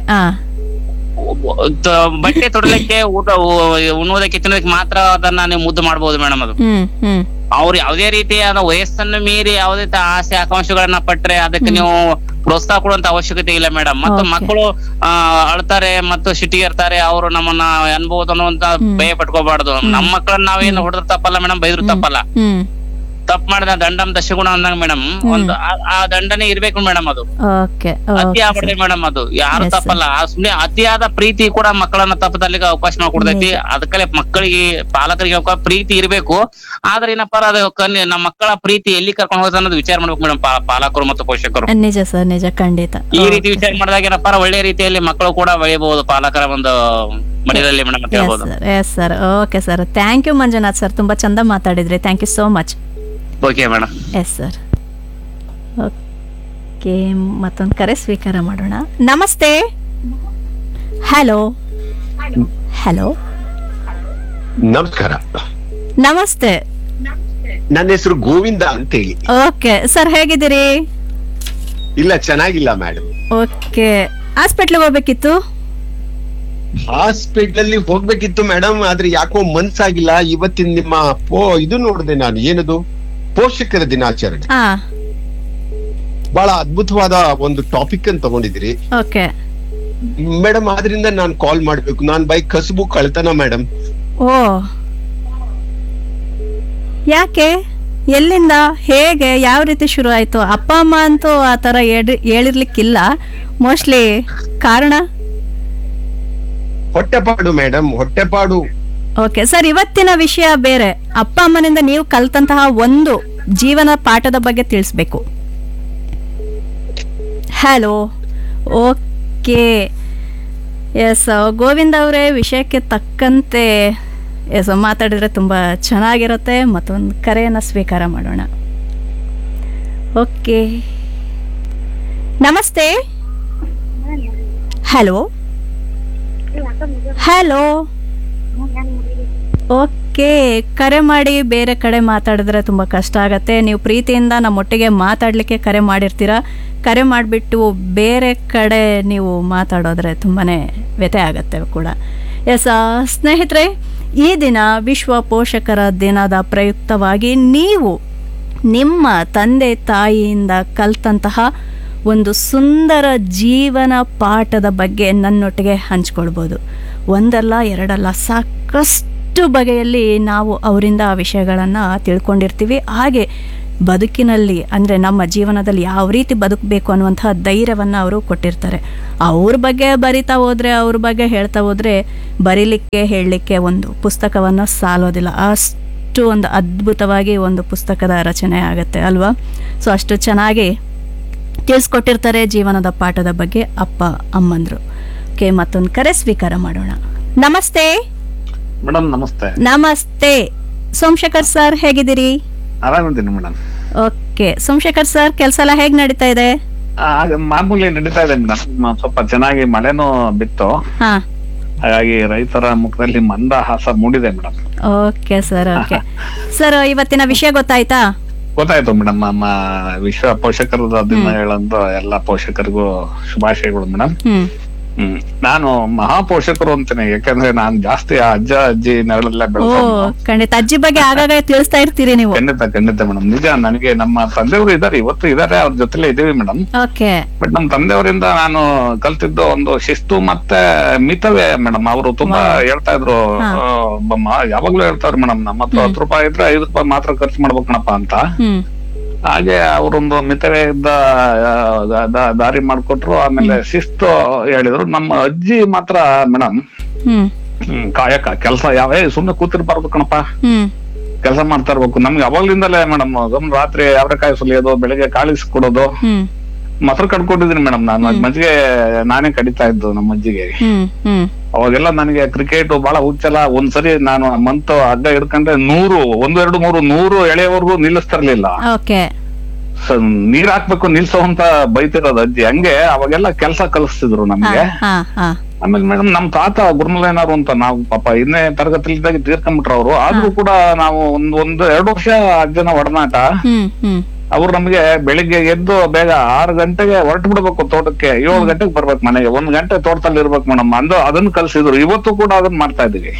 ಬಟ್ಟೆ ತೊಡಲಿಕ್ಕೆ, ಊಟ ಉಣ್ಣುವುದಕ್ಕೆ, ತಿನ್ನೋದಕ್ಕೆ ಮಾತ್ರ ಅದನ್ನ ನೀವು ಮುದ್ದು ಮಾಡಬಹುದು ಮೇಡಮ್. ಅದು ಅವ್ರು ಯಾವುದೇ ರೀತಿಯಾದ ವಯಸ್ಸನ್ನು ಮೀರಿ ಯಾವುದೇ ಆಸೆ ಆಕಾಂಕ್ಷೆಗಳನ್ನ ಪಟ್ರೆ ಅದಕ್ಕೆ ನೀವು ಪ್ರೋತ್ಸಾಹ ಕೊಡುವಂತ ಅವಶ್ಯಕತೆ ಇಲ್ಲ ಮೇಡಮ್. ಮತ್ತು ಮಕ್ಕಳು ಆ ಅಳ್ತಾರೆ ಮತ್ತು ಸಿಟ್ಟಿಗೇರ್ತಾರೆ, ಅವರು ನಮ್ಮನ್ನ ಅನ್ಬಹುದು ಅನ್ನುವಂತ ಭಯ ಪಟ್ಕೋಬಾರ್ದು. ನಮ್ಮ ಮಕ್ಕಳನ್ನ ನಾವೇನು ಹೊಡೆದ್ರು ತಪ್ಪಲ್ಲ ಮೇಡಮ್, ಬೈದ್ರು ತಪ್ಪಲ್ಲ. ತಪ್ಪು ಮಾಡಿದ ದಂಡಂ ದಶಗುಣ ಅಂದಂಗ ಮೇಡಮ್, ಒಂದು ಆ ದಂಡನೆ ಇರ್ಬೇಕು ಮೇಡಮ್. ಅದು ಅತಿ ಆಗ್ಬಾರ್ದು ಮೇಡಮ್. ಅದು ಯಾರು ತಪ್ಪಲ್ಲ, ಸುಮ್ನೆ ಅತಿಯಾದ ಪ್ರೀತಿ ಕೂಡ ಮಕ್ಕಳನ್ನ ತಪ್ಪದಲ್ಲಿಗೆ ಅವಕಾಶ ಮಾಡ್ಕೊಡ್ತೈತಿ. ಅದಕ್ಕಲ್ಲೇ ಮಕ್ಕಳಿಗೆ ಪಾಲಕರಿಗೆ ಪ್ರೀತಿ ಇರ್ಬೇಕು. ಆದ್ರೆ ಏನಪ್ಪ ಅದು ಕನ್ಯ ನಮ್ಮ ಮಕ್ಕಳ ಪ್ರೀತಿ ಎಲ್ಲಿ ಕರ್ಕೊಂಡು ಹೋಗುತ್ತೆ ಅನ್ನೋದು ವಿಚಾರ ಮಾಡ್ಬೇಕು ಮೇಡಮ್, ಪಾಲಕರು ಮತ್ತು ಪೋಷಕರು. ನಿಜ ಸರ್, ನಿಜ, ಖಂಡಿತ. ಈ ರೀತಿ ವಿಚಾರ ಮಾಡಿದಾಗ ಏನಪ್ಪ ಒಳ್ಳೆ ರೀತಿಯಲ್ಲಿ ಮಕ್ಕಳು ಕೂಡ ಬೆಳೆಯಬಹುದು ಪಾಲಕರ ಒಂದು ಮಡಿಲಲ್ಲಿ ಮೇಡಮ್ ಅಂತ ಹೇಳ್ಬೋದು. Yes sir. Okay sir, thank you Manjunath sir, ತುಂಬಾ ಚಂದ ಮಾತಾಡಿದ್ರಿ. Thank you so much. Okay madam. Yes sir. Okay, ಮತ್ತೊಂದು ಕರೆ ಸ್ವೀಕಾರ ಮಾಡೋಣ. ನಮಸ್ತೆ. ಹಲೋ ಹಲೋ ನಮಸ್ಕಾರ. ನಮಸ್ತೆ. ನನ್ನ ಹೆಸರು ಗೋವಿಂದ ಅಂತ ಹೇಳಿ. ಓಕೆ ಸರ್, ಹೇಗಿದ್ದೀರಿ? ಇಲ್ಲ, ಚೆನ್ನಾಗಿಲ್ಲ ಮೇಡಮ್. ಓಕೆ, ಹಾಸ್ಪಿಟ್ಲಿಗೆ ಹೋಗ್ಬೇಕಿತ್ತು. ಹಾಸ್ಪಿಟಲ್ ಅಲ್ಲಿ ಹೋಗ್ಬೇಕಿತ್ತು ಮೇಡಮ್, ಆದ್ರೆ ಯಾಕೋ ಮನ್ಸಾಗಿಲ್ಲ. ಇವತ್ತಿನ ನಿಮ್ಮ ಪೋ ಇದು ನೋಡಿದೆ ನಾನು, ಏನದು ಪೋಷಕರ ದಿನಾಚರಣೆ. ಬಹಳ ಅದ್ಭುತವಾದ ಒಂದು ಟಾಪಿಕ್ ಅನ್ನು ತಗೊಂಡಿದ್ದೀರಿ ಮೇಡಮ್. ಆದ್ರಿಂದ ನಾನು ಕಾಲ್ ಮಾಡ್ಬೇಕು. ನಾನ್ ಬೈ ಕಸುಬು ಕಳ್ತನ ಮೇಡಮ್. ಓ, ಯಾಕೆ, ಎಲ್ಲಿಂದ, ಹೇಗೆ, ಯಾವ ರೀತಿ ಶುರು ಆಯ್ತು? ಅಪ್ಪ ಅಮ್ಮ ಅಂತೂ ಆ ತರ ಹೇಳಿರ್ಲಿಕ್ಕಿಲ್ಲ ಮೋಸ್ಟ್ಲಿ. ಕಾರಣ ಹೊಟ್ಟೆಪಾಡು ಮೇಡಮ್, ಹೊಟ್ಟೆಪಾಡು. ಓಕೆ ಸರ್, ಇವತ್ತಿನ ವಿಷಯ ಬೇರೆ. ಅಪ್ಪ ಅಮ್ಮನಿಂದ ನೀವು ಕಲ್ತಂತಹ ಒಂದು ಜೀವನ ಪಾಠದ ಬಗ್ಗೆ ತಿಳಿಸ್ಬೇಕು. ಹಲೋ. ಓಕೆ. ಎಸ್ ಗೋವಿಂದ ಅವರೇ, ವಿಷಯಕ್ಕೆ ತಕ್ಕಂತೆ ಎಸ್ ಮಾತಾಡಿದ್ರೆ ತುಂಬ ಚೆನ್ನಾಗಿರುತ್ತೆ. ಮತ್ತೊಂದು ಕರೆಯನ್ನು ಸ್ವೀಕಾರ ಮಾಡೋಣ. ಓಕೆ, ನಮಸ್ತೆ. Hello hello. ಓಕೆ, ಕರೆ ಮಾಡಿ ಬೇರೆ ಕಡೆ ಮಾತಾಡಿದ್ರೆ ತುಂಬ ಕಷ್ಟ ಆಗತ್ತೆ. ನೀವು ಪ್ರೀತಿಯಿಂದ ನಮ್ಮೊಟ್ಟಿಗೆ ಮಾತಾಡಲಿಕ್ಕೆ ಕರೆ ಮಾಡಿರ್ತೀರ. ಕರೆ ಮಾಡಿಬಿಟ್ಟು ಬೇರೆ ಕಡೆ ನೀವು ಮಾತಾಡೋದ್ರೆ ತುಂಬಾ ವ್ಯಥೆ ಆಗತ್ತೆ ಕೂಡ. ಎಸ್ ಸ್ನೇಹಿತರೆ, ಈ ದಿನ ವಿಶ್ವ ಪೋಷಕರ ದಿನದ ಪ್ರಯುಕ್ತವಾಗಿ ನೀವು ನಿಮ್ಮ ತಂದೆ ತಾಯಿಯಿಂದ ಕಲ್ತಂತಹ ಒಂದು ಸುಂದರ ಜೀವನ ಪಾಠದ ಬಗ್ಗೆ ನನ್ನೊಟ್ಟಿಗೆ ಹಂಚ್ಕೊಳ್ಬೋದು. ಒಂದಲ್ಲ ಎರಡಲ್ಲ, ಸಾಕಷ್ಟು ಬಗೆಯಲ್ಲಿ ನಾವು ಅವರಿಂದ ಆ ವಿಷಯಗಳನ್ನು ತಿಳ್ಕೊಂಡಿರ್ತೀವಿ. ಹಾಗೆ ಬದುಕಿನಲ್ಲಿ ಅಂದರೆ ನಮ್ಮ ಜೀವನದಲ್ಲಿ ಯಾವ ರೀತಿ ಬದುಕಬೇಕು ಅನ್ನುವಂತಹ ಧೈರ್ಯವನ್ನು ಅವರು ಕೊಟ್ಟಿರ್ತಾರೆ. ಅವ್ರ ಬಗ್ಗೆ ಬರಿತಾ ಹೋದರೆ, ಅವ್ರ ಬಗ್ಗೆ ಹೇಳ್ತಾ ಹೋದರೆ ಬರೀಲಿಕ್ಕೆ ಹೇಳಲಿಕ್ಕೆ ಒಂದು ಪುಸ್ತಕವನ್ನು ಸಾಲೋದಿಲ್ಲ. ಅಷ್ಟು ಒಂದು ಅದ್ಭುತವಾಗಿ ಒಂದು ಪುಸ್ತಕದ ರಚನೆ ಆಗುತ್ತೆ ಅಲ್ವಾ. ಸೊ ಅಷ್ಟು ಚೆನ್ನಾಗಿ ತಿಳಿಸ್ಕೊಟ್ಟಿರ್ತಾರೆ ಜೀವನದ ಪಾಠದ ಬಗ್ಗೆ ಅಪ್ಪ ಅಮ್ಮಂದರು. ಓಕೆ, ಮತ್ತೊಂದು ಕರೆ ಸ್ವೀಕಾರ ಮಾಡೋಣ. ನಮಸ್ತೆ ಮೇಡಮ್. ನಮಸ್ತೆ. ನಮಸ್ತೆ ಸೋಮಶೇಖರ್ ಸರ್, ಹೇಗಿದ್ದೀರಿ? ಆರಾಮಿದ್ದೀನಿ ಮೇಡಮ್. ಓಕೆ ಸೋಮಶೇಖರ್ ಸರ್, ಕೆಲಸ ಎಲ್ಲ ಹೇಗ್ ನಡೀತಾ ಇದೆ? ಮಾಮೂಲಿ ನಡೀತಾ ಇದೆ ಮೇಡಮ್. ಸ್ವಲ್ಪ ಚೆನ್ನಾಗಿ ಮಳೆನೂ ಬಿತ್ತು, ಹಾ, ಹಾಗಾಗಿ ರೈತರ ಮುಖದಲ್ಲಿ ಮಂದಹಾಸ ಮೂಡಿದೆ madam. Okay sir. Okay sir, ಇವತ್ತಿನ ವಿಷಯ ಗೊತ್ತಾಯ್ತಾ? ಗೊತ್ತಾಯ್ತು ಮೇಡಮ್. ನಮ್ಮ ವಿಶ್ವ ಪೋಷಕರ ದಿನ ಹೇಳಂತ ಎಲ್ಲಾ ಪೋಷಕರಿಗೂ ಶುಭಾಶಯಗಳು ಮೇಡಮ್. ಹ್ಮ್ ಹ್ಮ್ ನಾನು ಮಹಾ ಪೋಷಕರು ಅಂತೀನಿ, ಯಾಕಂದ್ರೆ ನಾನ್ ಜಾಸ್ತಿ ಆ ಅಜ್ಜ ಅಜ್ಜಿ ನೆರಳಲ್ಲೇ ಓ ಬೆಳೆದ. ಖಂಡಿತ ಅಜ್ಜಿ ಬಗ್ಗೆ ಆಗಾಗ ತಿಳಿಸ್ತಾ ಇರ್ತೀರಿ ನೀವು. ಖಂಡಿತ ಖಂಡಿತ ಮೇಡಮ್, ನಿಜ. ನನಗೆ ನಮ್ಮ ತಂದೆಯವರು ಇದಾರೆ, ಇವತ್ತು ಇದಾರೆ, ಅವ್ರ ಜೊತೆಲೇ ಇದೀವಿ ಮೇಡಮ್. ಓಕೆ. ಬಟ್ ನಮ್ ತಂದೆಯವರಿಂದ ನಾನು ಕಲ್ತಿದ್ದು ಒಂದು ಶಿಸ್ತು ಮತ್ತೆ ಮಿತವೇ ಮೇಡಮ್. ಅವರು ತುಂಬಾ ಹೇಳ್ತಾ ಇದ್ರು, ಯಾವಾಗ್ಲೂ ಹೇಳ್ತಾವ್ರು ಮೇಡಮ್, ನಮ್ಮ ಹತ್ರ ಹತ್ತು ರೂಪಾಯಿ ಇದ್ರೆ ಐದು ರೂಪಾಯಿ ಮಾತ್ರ ಖರ್ಚು ಮಾಡ್ಬೇಕಣಪ್ಪ ಅಂತ. ಹಾಗೆ ಅವರೊಂದು ಮಿತವೇ ಇದ್ದ ದಾರಿ ಮಾಡ್ಕೊಟ್ರು. ಆಮೇಲೆ ಶಿಸ್ತು ಹೇಳಿದ್ರು. ನಮ್ಮ ಅಜ್ಜಿ ಮಾತ್ರ ಮೇಡಮ್ ಹ್ಮ್ ಕಾಯಕ ಕೆಲಸ, ಯಾವೇ ಸುಮ್ನೆ ಕೂತಿರ್ಬಾರ್ದು ಕಣಪ್ಪ, ಕೆಲಸ ಮಾಡ್ತಾ ಇರ್ಬೇಕು. ನಮ್ಗೆ ಅವಾಗ್ಲಿಂದಲೇ ಮೇಡಮ್ ರಾತ್ರಿ ಯಾವ್ರೆಕಾಯಿ ಸುಲಿಯೋದು, ಬೆಳಿಗ್ಗೆ ಕಾಳಿಸ್ ಕೊಡೋದು. ಮೊಸರು ಕಡ್ಕೊಂಡಿದ್ದೀನಿ ಮೇಡಮ್ ನಾನು. ಮಜ್ಜಿಗೆ ನಾನೇ ಕಡಿತಾ ಇದ್ದು ನಮ್ಮ ಅಜ್ಜಿಗೆ. ಅವಾಗೆಲ್ಲ ನನಗೆ ಕ್ರಿಕೆಟ್ ಬಹಳ ಹುಚ್ಚಲ್ಲ. ಒಂದ್ಸರಿ ನಾನು ಮಂತ್ ಅಡ್ಡ ಹಿಡ್ಕೊಂಡ್ರೆ ನೂರು ಒಂದು ಎರಡು ಮೂರು ನೂರು ಎಳೆಯವರೆಗೂ ನಿಲ್ಲಿಸ್ತಿರ್ಲಿಲ್ಲ. ನೀರ್ ಹಾಕ್ಬೇಕು ನಿಲ್ಸೋ ಅಂತ ಬೈತಿರೋದು ಅಜ್ಜಿ. ಹಂಗೆ ಅವಾಗೆಲ್ಲ ಕೆಲ್ಸ ಕಲಿಸ್ತಿದ್ರು ನಮ್ಗೆ. ಆಮೇಲೆ ಮೇಡಮ್ ನಮ್ ತಾತ ಗುರುಮಲೇನಾರು ಅಂತ, ನಾವು ಪಾಪ ಇನ್ನೇ ತರಗತಿಲಿದ್ದಾಗ ತೀರ್ಕೊಂಡ್ಬಿಟ್ರ ಅವ್ರು. ಆದ್ರೂ ಕೂಡ ನಾವು ಒಂದ್ ಒಂದು ಎರಡು ವರ್ಷ ಅಜ್ಜನ ಒಡನಾಟ. ಅವ್ರು ನಮ್ಗೆ ಬೆಳಿಗ್ಗೆ ಎದ್ದು ಬೇಗ ಆರು ಗಂಟೆಗೆ ಹೊರಟು ಬಿಡ್ಬೇಕು ತೋಟಕ್ಕೆ, ಏಳು ಗಂಟೆಗೆ ಬರ್ಬೇಕು ಮನೆಗೆ, ಒಂದ್ ಗಂಟೆ ತೋಟದಲ್ಲಿ ಇರ್ಬೇಕು ಮೇಡಮ್. ಅಂದು ಅದನ್ನ ಕಲ್ಸಿದ್ರು. ಇವತ್ತು ಕೂಡ ಅದನ್ನ ಮಾಡ್ತಾ ಇದೀವಿ.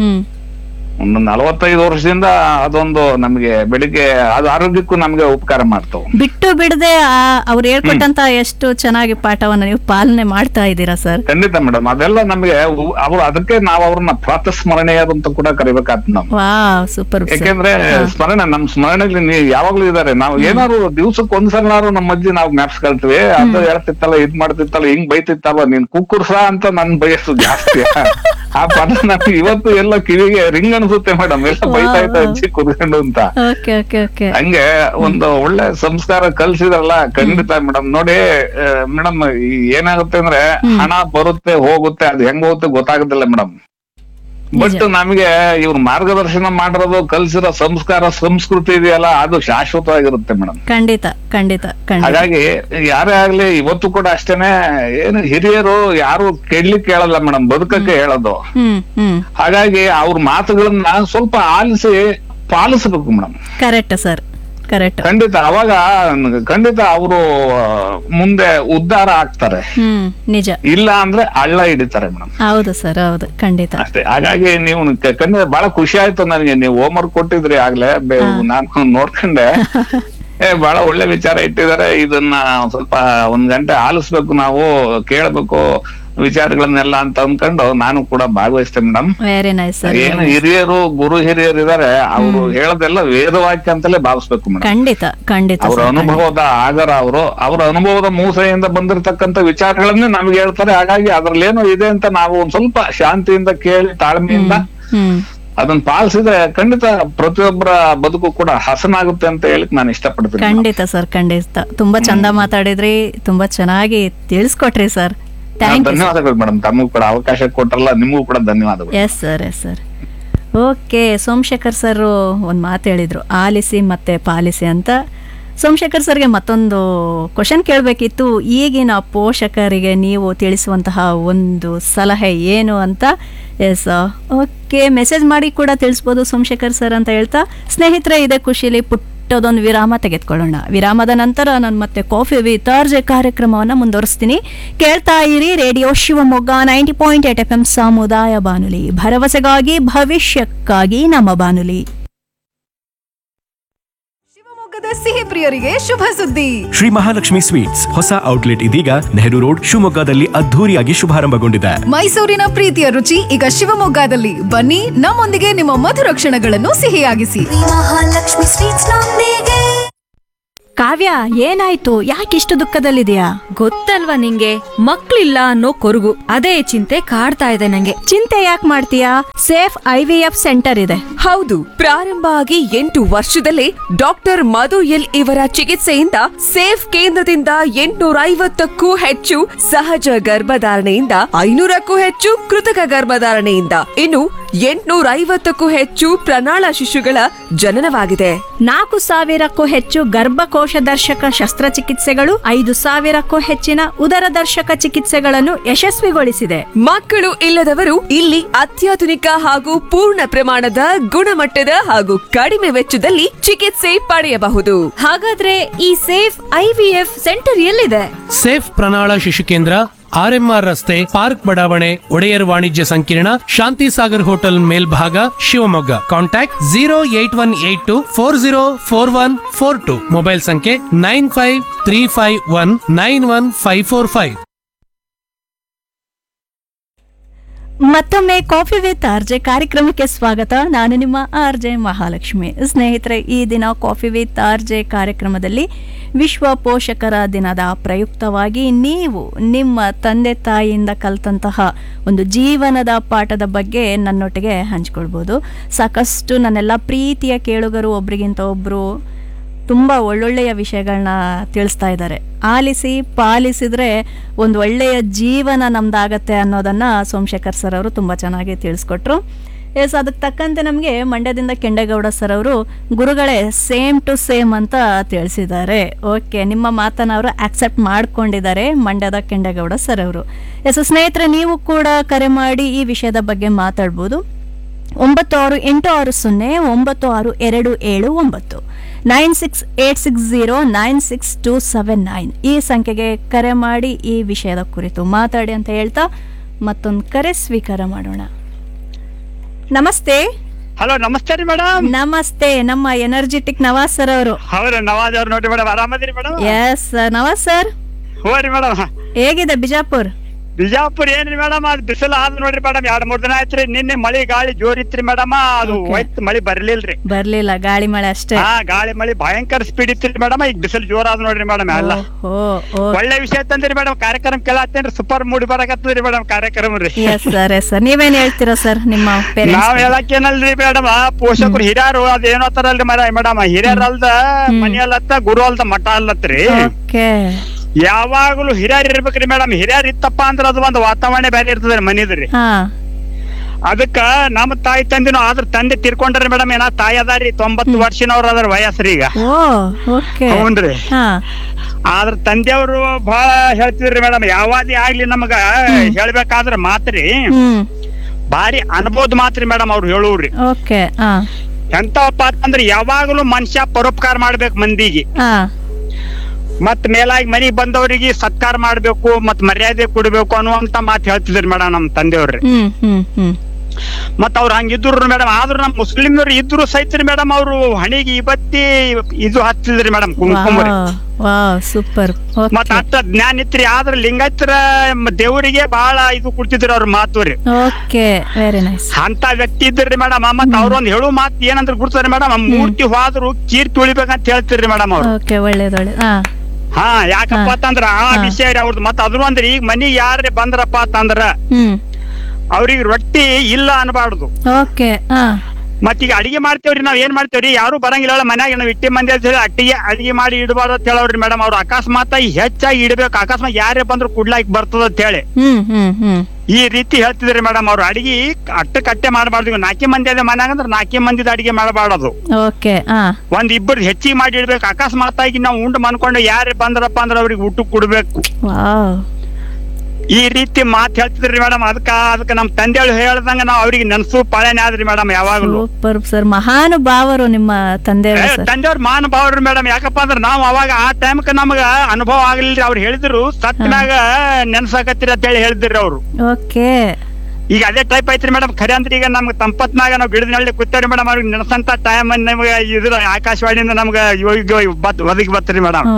ಒಂದು ನಲವತ್ತೈದು ವರ್ಷದಿಂದ ಅದೊಂದು ನಮ್ಗೆ ಬೆಳಿಗ್ಗೆ ಅದು ಆರೋಗ್ಯಕ್ಕೂ ನಮ್ಗೆ ಉಪಕಾರ ಮಾಡ್ತಾವ. ಬಿಟ್ಟು ಬಿಡದೆ ಅವ್ರು ಹೇಳ್ಕೊಟ್ಟಂತ ಎಷ್ಟು ಚೆನ್ನಾಗಿ ಪಾಠವನ್ನ ನೀವು ಪಾಲನೆ ಮಾಡ್ತಾ ಇದ್ದೀರಾ ಸರ್. ಖಂಡಿತ ಮೇಡಮ್. ಅದೆಲ್ಲ ನಮ್ಗೆ ಅವ್ರು, ಅದಕ್ಕೆ ನಾವು ಅವ್ರನ್ನ ಪ್ರಾತಸ್ಮರಣೀಯರು ಅಂತ ಕೂಡ ಕರಿಬೇಕಾಗ್ತದೆ ನಾವು. ಸೂಪರ್. ಯಾಕೆಂದ್ರೆ ಸ್ಮರಣೆ, ನಮ್ ಸ್ಮರಣೆಯಲ್ಲಿ ಯಾವಾಗ್ಲೂ ಇದಾರೆ. ನಾವು ಏನಾದ್ರು ದಿವ್ಸಕ್ಕೆ ಒಂದ್ಸಲನಾರು ನಮ್ಮ ಅಜ್ಜಿ ನಾವು ಜ್ಞಾಪಿಸ್ಕೊಳ್ತೀವಿ. ಅದು ಹೇಳ್ತಿತ್ತಲ್ಲ, ಇದ್ ಮಾಡ್ತಿತ್ತಲ್ಲ, ಹಿಂಗ್ ಬೈತಿತ್ತಲ್ಲ, ನೀನ್ ಕುಕ್ಕುರ್ಸ ಅಂತ ನನ್ ಬಯಸ್ಸು ಜಾಸ್ತಿ. ಆ ಪದ ನಮ್ಗೆ ಇವತ್ತು ಎಲ್ಲ ಕಿವಿಗೆ ರಿಂಗ್ ಅನ್ಸುತ್ತೆ ಮೇಡಮ್. ಎಲ್ಲ ಬೈತಾ ಇದ್ದ ಅಜ್ಜಿ ಕುತ್ಕೊಂಡು ಅಂತ. ಹಂಗೆ ಒಂದು ಒಳ್ಳೆ ಸಂಸ್ಕಾರ ಕಲ್ಸಿದ್ರಲ್ಲ. ಖಂಡಿತ ಮೇಡಮ್. ನೋಡಿ ಮೇಡಮ್, ಏನಾಗುತ್ತೆ ಅಂದ್ರೆ ಹಣ ಬರುತ್ತೆ ಹೋಗುತ್ತೆ, ಅದು ಹೆಂಗ್ ಹೋಗುತ್ತೆ ಗೊತ್ತಾಗುದಿಲ್ಲ ಮೇಡಮ್. ಬಟ್ ನಮ್ಗೆ ಇವ್ರು ಮಾರ್ಗದರ್ಶನ ಮಾಡಿರೋದು, ಕಲ್ಸಿರೋ ಸಂಸ್ಕಾರ ಸಂಸ್ಕೃತಿ ಇದೆಯಲ್ಲ, ಅದು ಶಾಶ್ವತವಾಗಿರುತ್ತೆ ಮೇಡಮ್. ಖಂಡಿತ ಖಂಡಿತ. ಹಾಗಾಗಿ ಯಾರೇ ಆಗ್ಲಿ ಇವತ್ತು ಕೂಡ ಅಷ್ಟೇನೆ, ಏನು ಹಿರಿಯರು ಯಾರು ಕೆಡ್ಲಿಕ್ಕೆ ಹೇಳಲ್ಲ ಮೇಡಮ್, ಬದುಕಕ್ಕೆ ಹೇಳೋದು. ಹಾಗಾಗಿ ಅವ್ರ ಮಾತುಗಳನ್ನ ಸ್ವಲ್ಪ ಆಲಿಸಿ ಪಾಲಿಸಬೇಕು ಮೇಡಮ್. Correct sir, correct. ಖಂಡಿತ. ಅವಾಗ ಖಂಡಿತ ಅವರು ಮುಂದೆ ಉದ್ಧಾರ ಆಗ್ತಾರೆ. ನಿಜ. ಇಲ್ಲ ಅಂದ್ರೆ ಹಳ್ಳ ಹಿಡಿತಾರೆ ಮೇಡಮ್. ಹೌದು ಸರ್, ಹೌದು, ಖಂಡಿತ ಅಷ್ಟೇ. ಹಾಗಾಗಿ ನೀವು ಖಂಡಿತ ಬಹಳ ಖುಷಿ ಆಯ್ತು ನನಗೆ, ನೀವು ಹೋಮ್ ವರ್ಕ್ ಕೊಟ್ಟಿದ್ರಿ ಆಗ್ಲೇ, ನಾನು ನೋಡ್ಕೊಂಡೆ. ಏ ಬಹಳ ಒಳ್ಳೆ ವಿಚಾರ ಇಟ್ಟಿದ್ದಾರೆ. ಇದನ್ನ ಸ್ವಲ್ಪ ಒಂದ್ ಗಂಟೆ ಆಲಿಸ್ಬೇಕು, ನಾವು ಕೇಳ್ಬೇಕು ವಿಚಾರಗಳನ್ನೆಲ್ಲ ಅಂತ ಅಂದ್ಕೊಂಡು ನಾನು ಕೂಡ ಭಾಗವಹಿಸ್ತೇನೆ ಮೇಡಮ್. Very nice sir. ಏನು ಹಿರಿಯರು, ಗುರು ಹಿರಿಯರು ಇದಾರೆ, ಅವ್ರು ಹೇಳೋದೆಲ್ಲ ವೇದವಾಕ್ಯ ಅಂತಲೇ ಭಾವಿಸ್ಬೇಕು ಮೇಡಮ್. ಖಂಡಿತ ಖಂಡಿತ. ಅವ್ರ ಅನುಭವದ ಆಗರ, ಅವರು ಅವರ ಅನುಭವದ ಮೂಸೆಯಿಂದ ಬಂದಿರತಕ್ಕಂತ ವಿಚಾರಗಳನ್ನೇ ನಮ್ಗೆ ಹೇಳ್ತಾರೆ. ಹಾಗಾಗಿ ಅದ್ರಲ್ಲಿ ಏನೋ ಇದೆ ಅಂತ ನಾವು ಒಂದ್ ಸ್ವಲ್ಪ ಶಾಂತಿಯಿಂದ ಕೇಳಿ ತಾಳ್ಮೆಯಿಂದ ಅದನ್ನ ಪಾಲಿಸಿದ್ರೆ ಖಂಡಿತ ಪ್ರತಿಯೊಬ್ಬರ ಬದುಕು ಕೂಡ ಹಸನಾಗುತ್ತೆ ಅಂತ ಹೇಳಿ ನಾನು ಇಷ್ಟಪಡ್ತೀನಿ. ಖಂಡಿತ ಸರ್, ಖಂಡಿತ. ತುಂಬಾ ಚಂದ ಮಾತಾಡಿದ್ರಿ, ತುಂಬಾ ಚೆನ್ನಾಗಿ ತಿಳಿಸ್ಕೊಟ್ರಿ ಸರ್. ಧನ್ಯವಾದಗಳು ಮೇಡಮ್. ತಮಗೂ ಕೂಡ ಅವಕಾಶ ಕೊಟ್ಟರಲ್ಲ, ನಿಮಗೂ ಕೂಡ ಧನ್ಯವಾದಗಳು. Yes sir, yes sir. Okay, Somashekar sir ಒಂದು ಮಾತು ಹೇಳಿದ್ರು, ಆಲಿಸಿ ಮತ್ತೆ ಪಾಲಿಸಿ ಅಂತ. ಸೋಮಶೇಖರ್ ಸರ್ಗೆ ಮತ್ತೊಂದು ಕ್ವಶನ್ ಕೇಳಬೇಕಿತ್ತು. ಈಗಿನ ಪೋಷಕರಿಗೆ ನೀವು ತಿಳಿಸುವಂತಹ ಒಂದು ಸಲಹೆ ಏನು ಅಂತ. ಎಸ್, ಓಕೆ, ಮೆಸೇಜ್ ಮಾಡಿ ಕೂಡ ತಿಳಿಸ್ಬೋದು ಸೋಮಶೇಖರ್ ಸರ್ ಅಂತ ಹೇಳ್ತಾ, ಸ್ನೇಹಿತರೆ ಇದೇ ಖುಷಿಲಿ ಪುಟ್ಟದೊಂದು ವಿರಾಮ ತೆಗೆದುಕೊಳ್ಳೋಣ. ವಿರಾಮದ ನಂತರ ನಾನು ಮತ್ತೆ ಕಾಫಿ ವಿತ್ ಆರ್ಜೆ ಕಾರ್ಯಕ್ರಮವನ್ನು ಮುಂದುವರಿಸ್ತೀನಿ. ಕೇಳ್ತಾ ಇರಿ radio Shivamogga ninety point eight F M ಸಮುದಾಯ ಬಾನುಲಿ, ಭರವಸೆಗಾಗಿ ಭವಿಷ್ಯಕ್ಕಾಗಿ ನಮ್ಮ ಬಾನುಲಿ. ಸಿಹಿ ಪ್ರಿಯರಿಗೆ ಶುಭ ಸುದ್ದಿ. ಶ್ರೀ ಮಹಾಲಕ್ಷ್ಮಿ ಸ್ವೀಟ್ಸ್ ಹೊಸ ಔಟ್ಲೆಟ್ ಇದೀಗ ನೆಹರು ರೋಡ್ ಶಿವಮೊಗ್ಗದಲ್ಲಿ ಅದ್ಧೂರಿಯಾಗಿ ಶುಭಾರಂಭಗೊಂಡಿದೆ. ಮೈಸೂರಿನ ಪ್ರೀತಿಯ ರುಚಿ ಈಗ ಶಿವಮೊಗ್ಗದಲ್ಲಿ. ಬನ್ನಿ, ನಮ್ಮೊಂದಿಗೆ ನಿಮ್ಮ ಮಧುರ ಕ್ಷಣಗಳನ್ನು ಸಿಹಿಯಾಗಿಸಿ. ಮಹಾಲಕ್ಷ್ಮಿ ಸ್ವೀಟ್ಸ್ ನೊಂದಿಗೆ ಕಾವ್ಯ, ಏನಾಯ್ತು? ಯಾಕಿಷ್ಟು ದುಃಖದಲ್ಲಿದೆಯಾ? ಗೊತ್ತಲ್ವಾ ನಿಂಗೆ, ಮಕ್ಳಿಲ್ಲ ಅನ್ನೋ ಕೊರಗು, ಅದೇ ಚಿಂತೆ ಕಾಡ್ತಾ ಇದೆ ನಂಗೆ. ಚಿಂತೆ ಯಾಕೆ ಮಾಡ್ತೀಯಾ? Safe I V F centre ಇದೆ. ಹೌದು, ಪ್ರಾರಂಭ ಆಗಿ ಎಂಟು ವರ್ಷದಲ್ಲೇ ಡಾಕ್ಟರ್ ಮಧು ಎಲ್ ಇವರ ಚಿಕಿತ್ಸೆಯಿಂದ ಸೇಫ್ ಕೇಂದ್ರದಿಂದ ಎಂಟುನೂರ ಐವತ್ತಕ್ಕೂ ಹೆಚ್ಚು ಸಹಜ ಗರ್ಭಧಾರಣೆಯಿಂದ ಐನೂರಕ್ಕೂ ಹೆಚ್ಚು ಕೃತಕ ಗರ್ಭಧಾರಣೆಯಿಂದ ಇನ್ನು ಎಂಟುನೂರ ಐವತ್ತಕ್ಕೂ ಹೆಚ್ಚು ಪ್ರಣಾಳ ಶಿಶುಗಳ ಜನನವಾಗಿದೆ. ನಾಲ್ಕು ಸಾವಿರಕ್ಕೂ ಹೆಚ್ಚು ಗರ್ಭಕೋಶ ದರ್ಶಕ ಶಸ್ತ್ರಚಿಕಿತ್ಸೆಗಳು, ಐದು ಸಾವಿರಕ್ಕೂ ಹೆಚ್ಚಿನ ಉದರ ದರ್ಶಕ ಚಿಕಿತ್ಸೆಗಳನ್ನು ಯಶಸ್ವಿಗೊಳಿಸಿದೆ. ಮಕ್ಕಳು ಇಲ್ಲದವರು ಇಲ್ಲಿ ಅತ್ಯಾಧುನಿಕ ಹಾಗೂ ಪೂರ್ಣ ಪ್ರಮಾಣದ ಗುಣಮಟ್ಟದ ಹಾಗೂ ಕಡಿಮೆ ವೆಚ್ಚದಲ್ಲಿ ಚಿಕಿತ್ಸೆ ಪಡೆಯಬಹುದು. ಹಾಗಾದ್ರೆ ಈ safe I V F centre ಎಲ್ಲಿದೆ? ಸೇಫ್ ಪ್ರಣಾಳ ಶಿಶು ಕೇಂದ್ರ, ಆರ್ ಎಂ ಆರ್ ರಸ್ತೆ, ಪಾರ್ಕ್ ಬಡಾವಣೆ, ಒಡೆಯರ್ ವಾಣಿಜ್ಯ ಸಂಕೀರ್ಣ, ಶಾಂತಿ ಸಾಗರ್ ಹೋಟೆಲ್ ಮೇಲ್ಭಾಗ, Shivamogga. Contact zero eight one eight to four zero four one four to. Mobile ಸಂಖ್ಯೆ nine five three five one nine one five four five. ಮತ್ತೊಮ್ಮೆ coffee with RJ ಕಾರ್ಯಕ್ರಮಕ್ಕೆ ಸ್ವಾಗತ. ನಾನು ನಿಮ್ಮ ಆರ್ಜೆ ಮಹಾಲಕ್ಷ್ಮಿ. ಸ್ನೇಹಿತರೆ, ಈ ದಿನ ಕಾಫಿ ವಿತ್ ಆರ್ಜೆ ಕಾರ್ಯಕ್ರಮದಲ್ಲಿ ವಿಶ್ವ ಪೋಷಕರ ದಿನದ ಪ್ರಯುಕ್ತವಾಗಿ ನೀವು ನಿಮ್ಮ ತಂದೆ ತಾಯಿಯಿಂದ ಕಲಿತಂತಹ ಒಂದು ಜೀವನದ ಪಾಠದ ಬಗ್ಗೆ ನನ್ನೊಟ್ಟಿಗೆ ಹಂಚ್ಕೊಳ್ಬೋದು. ಸಾಕಷ್ಟು ನನ್ನೆಲ್ಲ ಪ್ರೀತಿಯ ಕೇಳುಗರು ಒಬ್ರಿಗಿಂತ ಒಬ್ಬರು ತುಂಬ ಒಳ್ಳೊಳ್ಳೆಯ ವಿಷಯಗಳನ್ನ ತಿಳಿಸ್ತಾ ಇದ್ದಾರೆ. ಆಲಿಸಿ ಪಾಲಿಸಿದ್ರೆ ಒಂದು ಒಳ್ಳೆಯ ಜೀವನ ನಮ್ದಾಗತ್ತೆ ಅನ್ನೋದನ್ನು ಸೋಮಶೇಖರ್ ಸರ್ ಅವರು ತುಂಬ ಚೆನ್ನಾಗಿ ತಿಳಿಸ್ಕೊಟ್ರು. ಎಸ್, ಅದಕ್ಕೆ ತಕ್ಕಂತೆ ನಮಗೆ ಮಂಡ್ಯದಿಂದ ಕೆಂಡೇಗೌಡ ಸರ್ ಅವರು ಗುರುಗಳೇ ಸೇಮ್ ಟು ಸೇಮ್ ಅಂತ ತಿಳಿಸಿದ್ದಾರೆ. ಓಕೆ, ನಿಮ್ಮ ಮಾತನ್ನು ಅವರು ಆಕ್ಸೆಪ್ಟ್ ಮಾಡ್ಕೊಂಡಿದ್ದಾರೆ ಮಂಡ್ಯದ ಕೆಂಡೇಗೌಡ ಸರ್ ಅವರು. ಎಸ್ ಸ್ನೇಹಿತರೆ, ನೀವು ಕೂಡ ಕರೆ ಮಾಡಿ ಈ ವಿಷಯದ ಬಗ್ಗೆ ಮಾತಾಡ್ಬೋದು. ಒಂಬತ್ತು ಆರು ಎಂಟು ಆರು ಸೊನ್ನೆ ಒಂಬತ್ತು ಆರು ಎರಡು ಏಳು ಒಂಬತ್ತು nine six eight six zero nine six two seven nine ಈ ಸಂಖ್ಯೆಗೆ ಕರೆ ಮಾಡಿ ಈ ವಿಷಯದ ಕುರಿತು ಮಾತಾಡಿ ಅಂತ ಹೇಳ್ತಾ ಮತ್ತೊಂದು ಕರೆ ಸ್ವೀಕಾರ ಮಾಡೋಣ. ನಮಸ್ತೆ. ಹಲೋ, ನಮಸ್ತೆ ರೀ ಮೇಡಮ್. ನಮಸ್ತೆ, ನಮ್ಮ ಎನರ್ಜೆಟಿಕ್ ನವಾಜ್ ಸರ್ ಅವರು. ಹೌದು, ನವಾಜ್ ಅವ್ರು ನೋಡ್ರಿ madam. ಆರಾಮದಿರಿ madam? S Nawaz sir. ಹೋ ರೀ ಮೇಡಮ್. ಹೇಗಿದೆ ಬಿಜಾಪುರ್? ಬಿಜಾಪುರ್ ಏನ್ರಿ ಮೇಡಮ್, ಅದು ಬಿಸಿಲು ಆದ್ ನೋಡ್ರಿ ಮೇಡಮ್. ಎರಡ್ ಮೂರ್ ದಿನ ಆಯ್ತ್ರಿ. ನಿನ್ನೆ ಮಳಿ ಗಾಳಿ ಜೋರ್ ಇತ್ರಿ ಮೇಡಮ್. ಅದು ಹೋಯ್ತು, ಮಳಿ ಬರ್ಲಿಲ್ರಿ. ಬರ್ಲಿಲ್ಲ, ಗಾಳಿ ಮಳೆ ಅಷ್ಟೇ. ಹಾ, ಗಾಳಿ ಮಳಿ ಭಯಂಕರ ಸ್ಪೀಡ್ ಇತ್ರಿ ಮೇಡಮ್. ಈಗ ಬಿಸಿಲು ಜೋರ್ ಆದ್ ನೋಡ್ರಿ ಮೇಡಮ್. ಎಲ್ಲ ಒಳ್ಳೆ ವಿಷಯ ತಂದ್ರಿ ಮೇಡಮ್. ಕಾರ್ಯಕ್ರಮ ಕೇಳತ್ತೇನ್ರಿ, ಸೂಪರ್ ಮೂಡಿ ಬರಕತ್ತದ್ರಿ ಮೇಡಮ್ ಕಾರ್ಯಕ್ರಮ ರೀ. Yes sir, yes sir. ನೀವೇನ್ ಹೇಳ್ತೀರಾ ಸರ್? ನಿಮ್ಮ ನಾವ್ ಹೇಳಕ್ಕೇನಲ್ರಿ ಮೇಡಮ್, ಪೋಷಕರು ಹಿರಿಯರು ಅದೇನೋ ತಾರಲ್ರಿ ಮೇಡಮ್. ಹಿರಿಯರ್ ಅಲ್ದ ಮನಿ ಅಲ್ಲತ್ತ, ಗುರು ಅಲ್ದ ಮಠ ಅಲ್ಲತ್ರಿ. ಯಾವಾಗ್ಲೂ ಹಿರಿಯರ್ ಇರ್ಬೇಕ್ರಿ ಮೇಡಮ್. ಹಿರಿಯರ್ ಇತ್ತಪ್ಪ ಅಂದ್ರ ಅದು ಒಂದು ವಾತಾವರಣ ಬೇರೆ ಇರ್ತದ್ರಿ ಮನಿದ್ರಿ. ಅದಕ್ಕ ನಮ್ಮ ತಾಯಿ ತಂದಿನೂ ಆದ್ರ ತಂದೆ ತಿರ್ಕೊಂಡ್ರಿ ಮೇಡಮ್. ಏನ ತಾಯಿ ಅದಾರಿ, ತೊಂಬತ್ತು ವರ್ಷನವ್ರ ಅದ್ರ ವಯಸ್ಸ್ರಿ ಈಗ. ಹ್ಞೂನ್ರಿ. ಆದ್ರ ತಂದೆಯವರು ಬಹಳ ಹೇಳ್ತಿದ್ರಿ ಮೇಡಮ್. ಯಾವಾದಿ ಆಗ್ಲಿ ನಮಗ ಹೇಳ್ಬೇಕಾದ್ರ ಮಾತ್ರಿ ಬಾರಿ ಅನ್ಬೋದ್ ಮಾತ್ರಿ ಮೇಡಮ್ ಅವ್ರು ಹೇಳುವ್ರಿ. ಎಂತಪ್ಪ ಅಂತಂದ್ರ ಯಾವಾಗ್ಲೂ ಮನುಷ್ಯ ಪರೋಪಕಾರ ಮಾಡ್ಬೇಕು ಮಂದಿಗೆ, ಮತ್ ಮೇಲಾಗಿ ಮನಿಗ್ ಬಂದವರಿಗೆ ಸತ್ಕಾರ ಮಾಡ್ಬೇಕು, ಮತ್ ಮರ್ಯಾದೆ ಕೊಡ್ಬೇಕು ಅನ್ನುವಂತ ಮಾತು ಹೇಳ್ತಿದ್ರಿ ಮೇಡಮ್ ನಮ್ ತಂದೆಯವ್ರಿ. ಮತ್ ಅವ್ರ ಹಂಗಿದ್ರು ಮೇಡಮ್. ಆದ್ರೂ ನಮ್ ಮುಸ್ಲಿಮ್ನವ್ರು ಇದ್ರು ಸೈತ್ರಿ ಮೇಡಮ್, ಅವ್ರು ಹಣಿಗೆ ಇವತ್ತಿ ಇದು ಹಚ್ತಿದ್ರಿ ಮೇಡಮ್, ಕುಂಕುಮ. ಸೂಪರ್. ಮತ್ ಅಷ್ಟ ಜ್ಞಾನ ಇತ್ರಿ. ಆದ್ರ ಲಿಂಗಾಯತರ ದೇವರಿಗೆ ಬಹಳ ಇದು ಕೊಡ್ತಿದ್ರಿ ಅವ್ರ ಮಾತು ರೀ. ಅಂತ ವ್ಯಕ್ತಿ ಇದ್ರಿ ಮೇಡಮ್. ಮತ್ ಅವ್ರೊಂದ್ ಹೇಳು ಮಾತು ಏನಂದ್ರೆ ಗುರ್ತಾರೆ ಮೇಡಮ್, ಮೂರ್ತಿ ಹೋದ್ರು ಕೀರ್ತಿ ಉಳಿಬೇಕಂತ ಹೇಳ್ತಿರ್ರಿ ಮೇಡಮ್ ಅವ್ರು. ಒಳ್ಳೇದೊಳ್ಳೆ. ಹಾ, ಯಾಕಪ್ಪ ಅಂತಂದ್ರ ಆ ವಿಷಯ ಅವ್ರದ್ದು. ಮತ್ ಅದ್ರು ಅಂದ್ರೆ ಈಗ ಮನಿಗ್ ಯಾರೇ ಬಂದ್ರಪ್ಪ ಅಂತಂದ್ರ ಅವ್ರಿಗೆ ರೊಟ್ಟಿ ಇಲ್ಲ ಅನ್ಬಾರ್ದು. ಮತ್ ಈಗ ಅಡಿಗೆ ಮಾಡ್ತೇವ್ರಿ, ನಾವ್ ಏನ್ ಮಾಡ್ತೇವ್ರಿ, ಯಾರು ಬರಂಗಿಲ್ಲ ಮನ್ಯಾಗ. ನಾವ್ ಇಟ್ಟಿ ಮಂದಿ ಅಂತ ಹೇಳಿ ಅಟ್ಟಿಗೆ ಅಡಿಗೆ ಮಾಡಿ ಇಡಬಾರ್ದು ಅಂತ ಹೇಳವ್ರಿ ಮೇಡಮ್. ಅವ್ರು ಅಕಸ್ಮಾತ್ ಹೆಚ್ಚಾಗಿ ಇಡ್ಬೇಕು, ಅಕಸ್ಮಾತ್ ಯಾರೇ ಬಂದ್ರು ಕುಡ್ಲಾಕ್ ಬರ್ತದ ಅಂತ ಹೇಳಿ ಈ ರೀತಿ ಹೇಳ್ತಿದ್ರಿ ಮೇಡಮ್. ಅವ್ರು ಅಡಿಗೆ ಅಟ್ಟ ಕಟ್ಟೆ ಮಾಡಬಾರ್ದು. ನಾಲ್ಕೇ ಮಂದಿ ಅದೇ ಮನ್ಯಾಗ ಅಂದ್ರೆ ನಾಲ್ಕೇ ಮಂದಿದ ಅಡಿಗೆ ಮಾಡಬಾರ್ದು. ಒಂದ್ ಇಬ್ಬರು ಹೆಚ್ಚಿಗೆ ಮಾಡಿ ಇಡ್ಬೇಕು. ಅಕಸ್ಮಾತ್ ಆಗಿ ನಾವು ಉಂಡು ಮನ್ಕೊಂಡು ಯಾರೇ ಬಂದ್ರಪ್ಪ ಅಂದ್ರೆ ಅವ್ರಿಗೆ ಊಟ ಕೊಡ್ಬೇಕು. ಈ ರೀತಿ ಮಾತ್ ಹೇಳ್ತಿದ್ರಿ ಮೇಡಮ್. ಅದಕ್ಕ ಅದಕ್ಕ ನಮ್ ತಂದೆಗಳು ಹೇಳ್ದಂಗ ನಾವ್ ಅವ್ರಿಗೆ ನೆನ್ಸು ಪಾಲನೆ ಆದ್ರಿ ಮೇಡಮ್ ಯಾವಾಗ್ಲೂ. ಸೂಪರ್ ಸರ್, ಮಹಾನುಭಾವರು ನಿಮ್ಮ ತಂದೆ. ತಂದೆಯವ್ರ ಮಹಾನುಭಾವರು ಮೇಡಮ್. ಯಾಕಪ್ಪ ಅಂದ್ರ ನಾವ್ ಅವಾಗ ಆ ಟೈಮ್ಕ ನಮಗ ಅನುಭವ ಆಗ್ಲಿಲ್ರಿ. ಅವ್ರು ಹೇಳಿದ್ರು ಸತ್ನಾಗ ನೆನ್ಸಾಕತ್ತೀರಿ ಅಂತ ಹೇಳಿ ಹೇಳಿದ್ರಿ ಅವ್ರು. ಓಕೆ, ಈಗ ಅದೇ ಟೈಪ್ ಐತ್ರಿ ಮೇಡಮ್. ಖರೆ ಅಂದ್ರೆ ಈಗ ನಮ್ಗೆ ತಂಪತ್ನಾಗ ನಾವ್ ಗಿಡದ ನೆಳ್ಳಿ ಕೂತೇವ್ರಿ ಮೇಡಮ್. ಅವ್ರಿಗೆ ನೆನಸಂತ ಟೈಮ್ ನಮ್ಗೆ ಇದ್ರ ಆಕಾಶವಾಣಿಯಿಂದ ನಮ್ಗ ಒದಗಿ ಬತ್ರಿ ಮೇಡಮ್.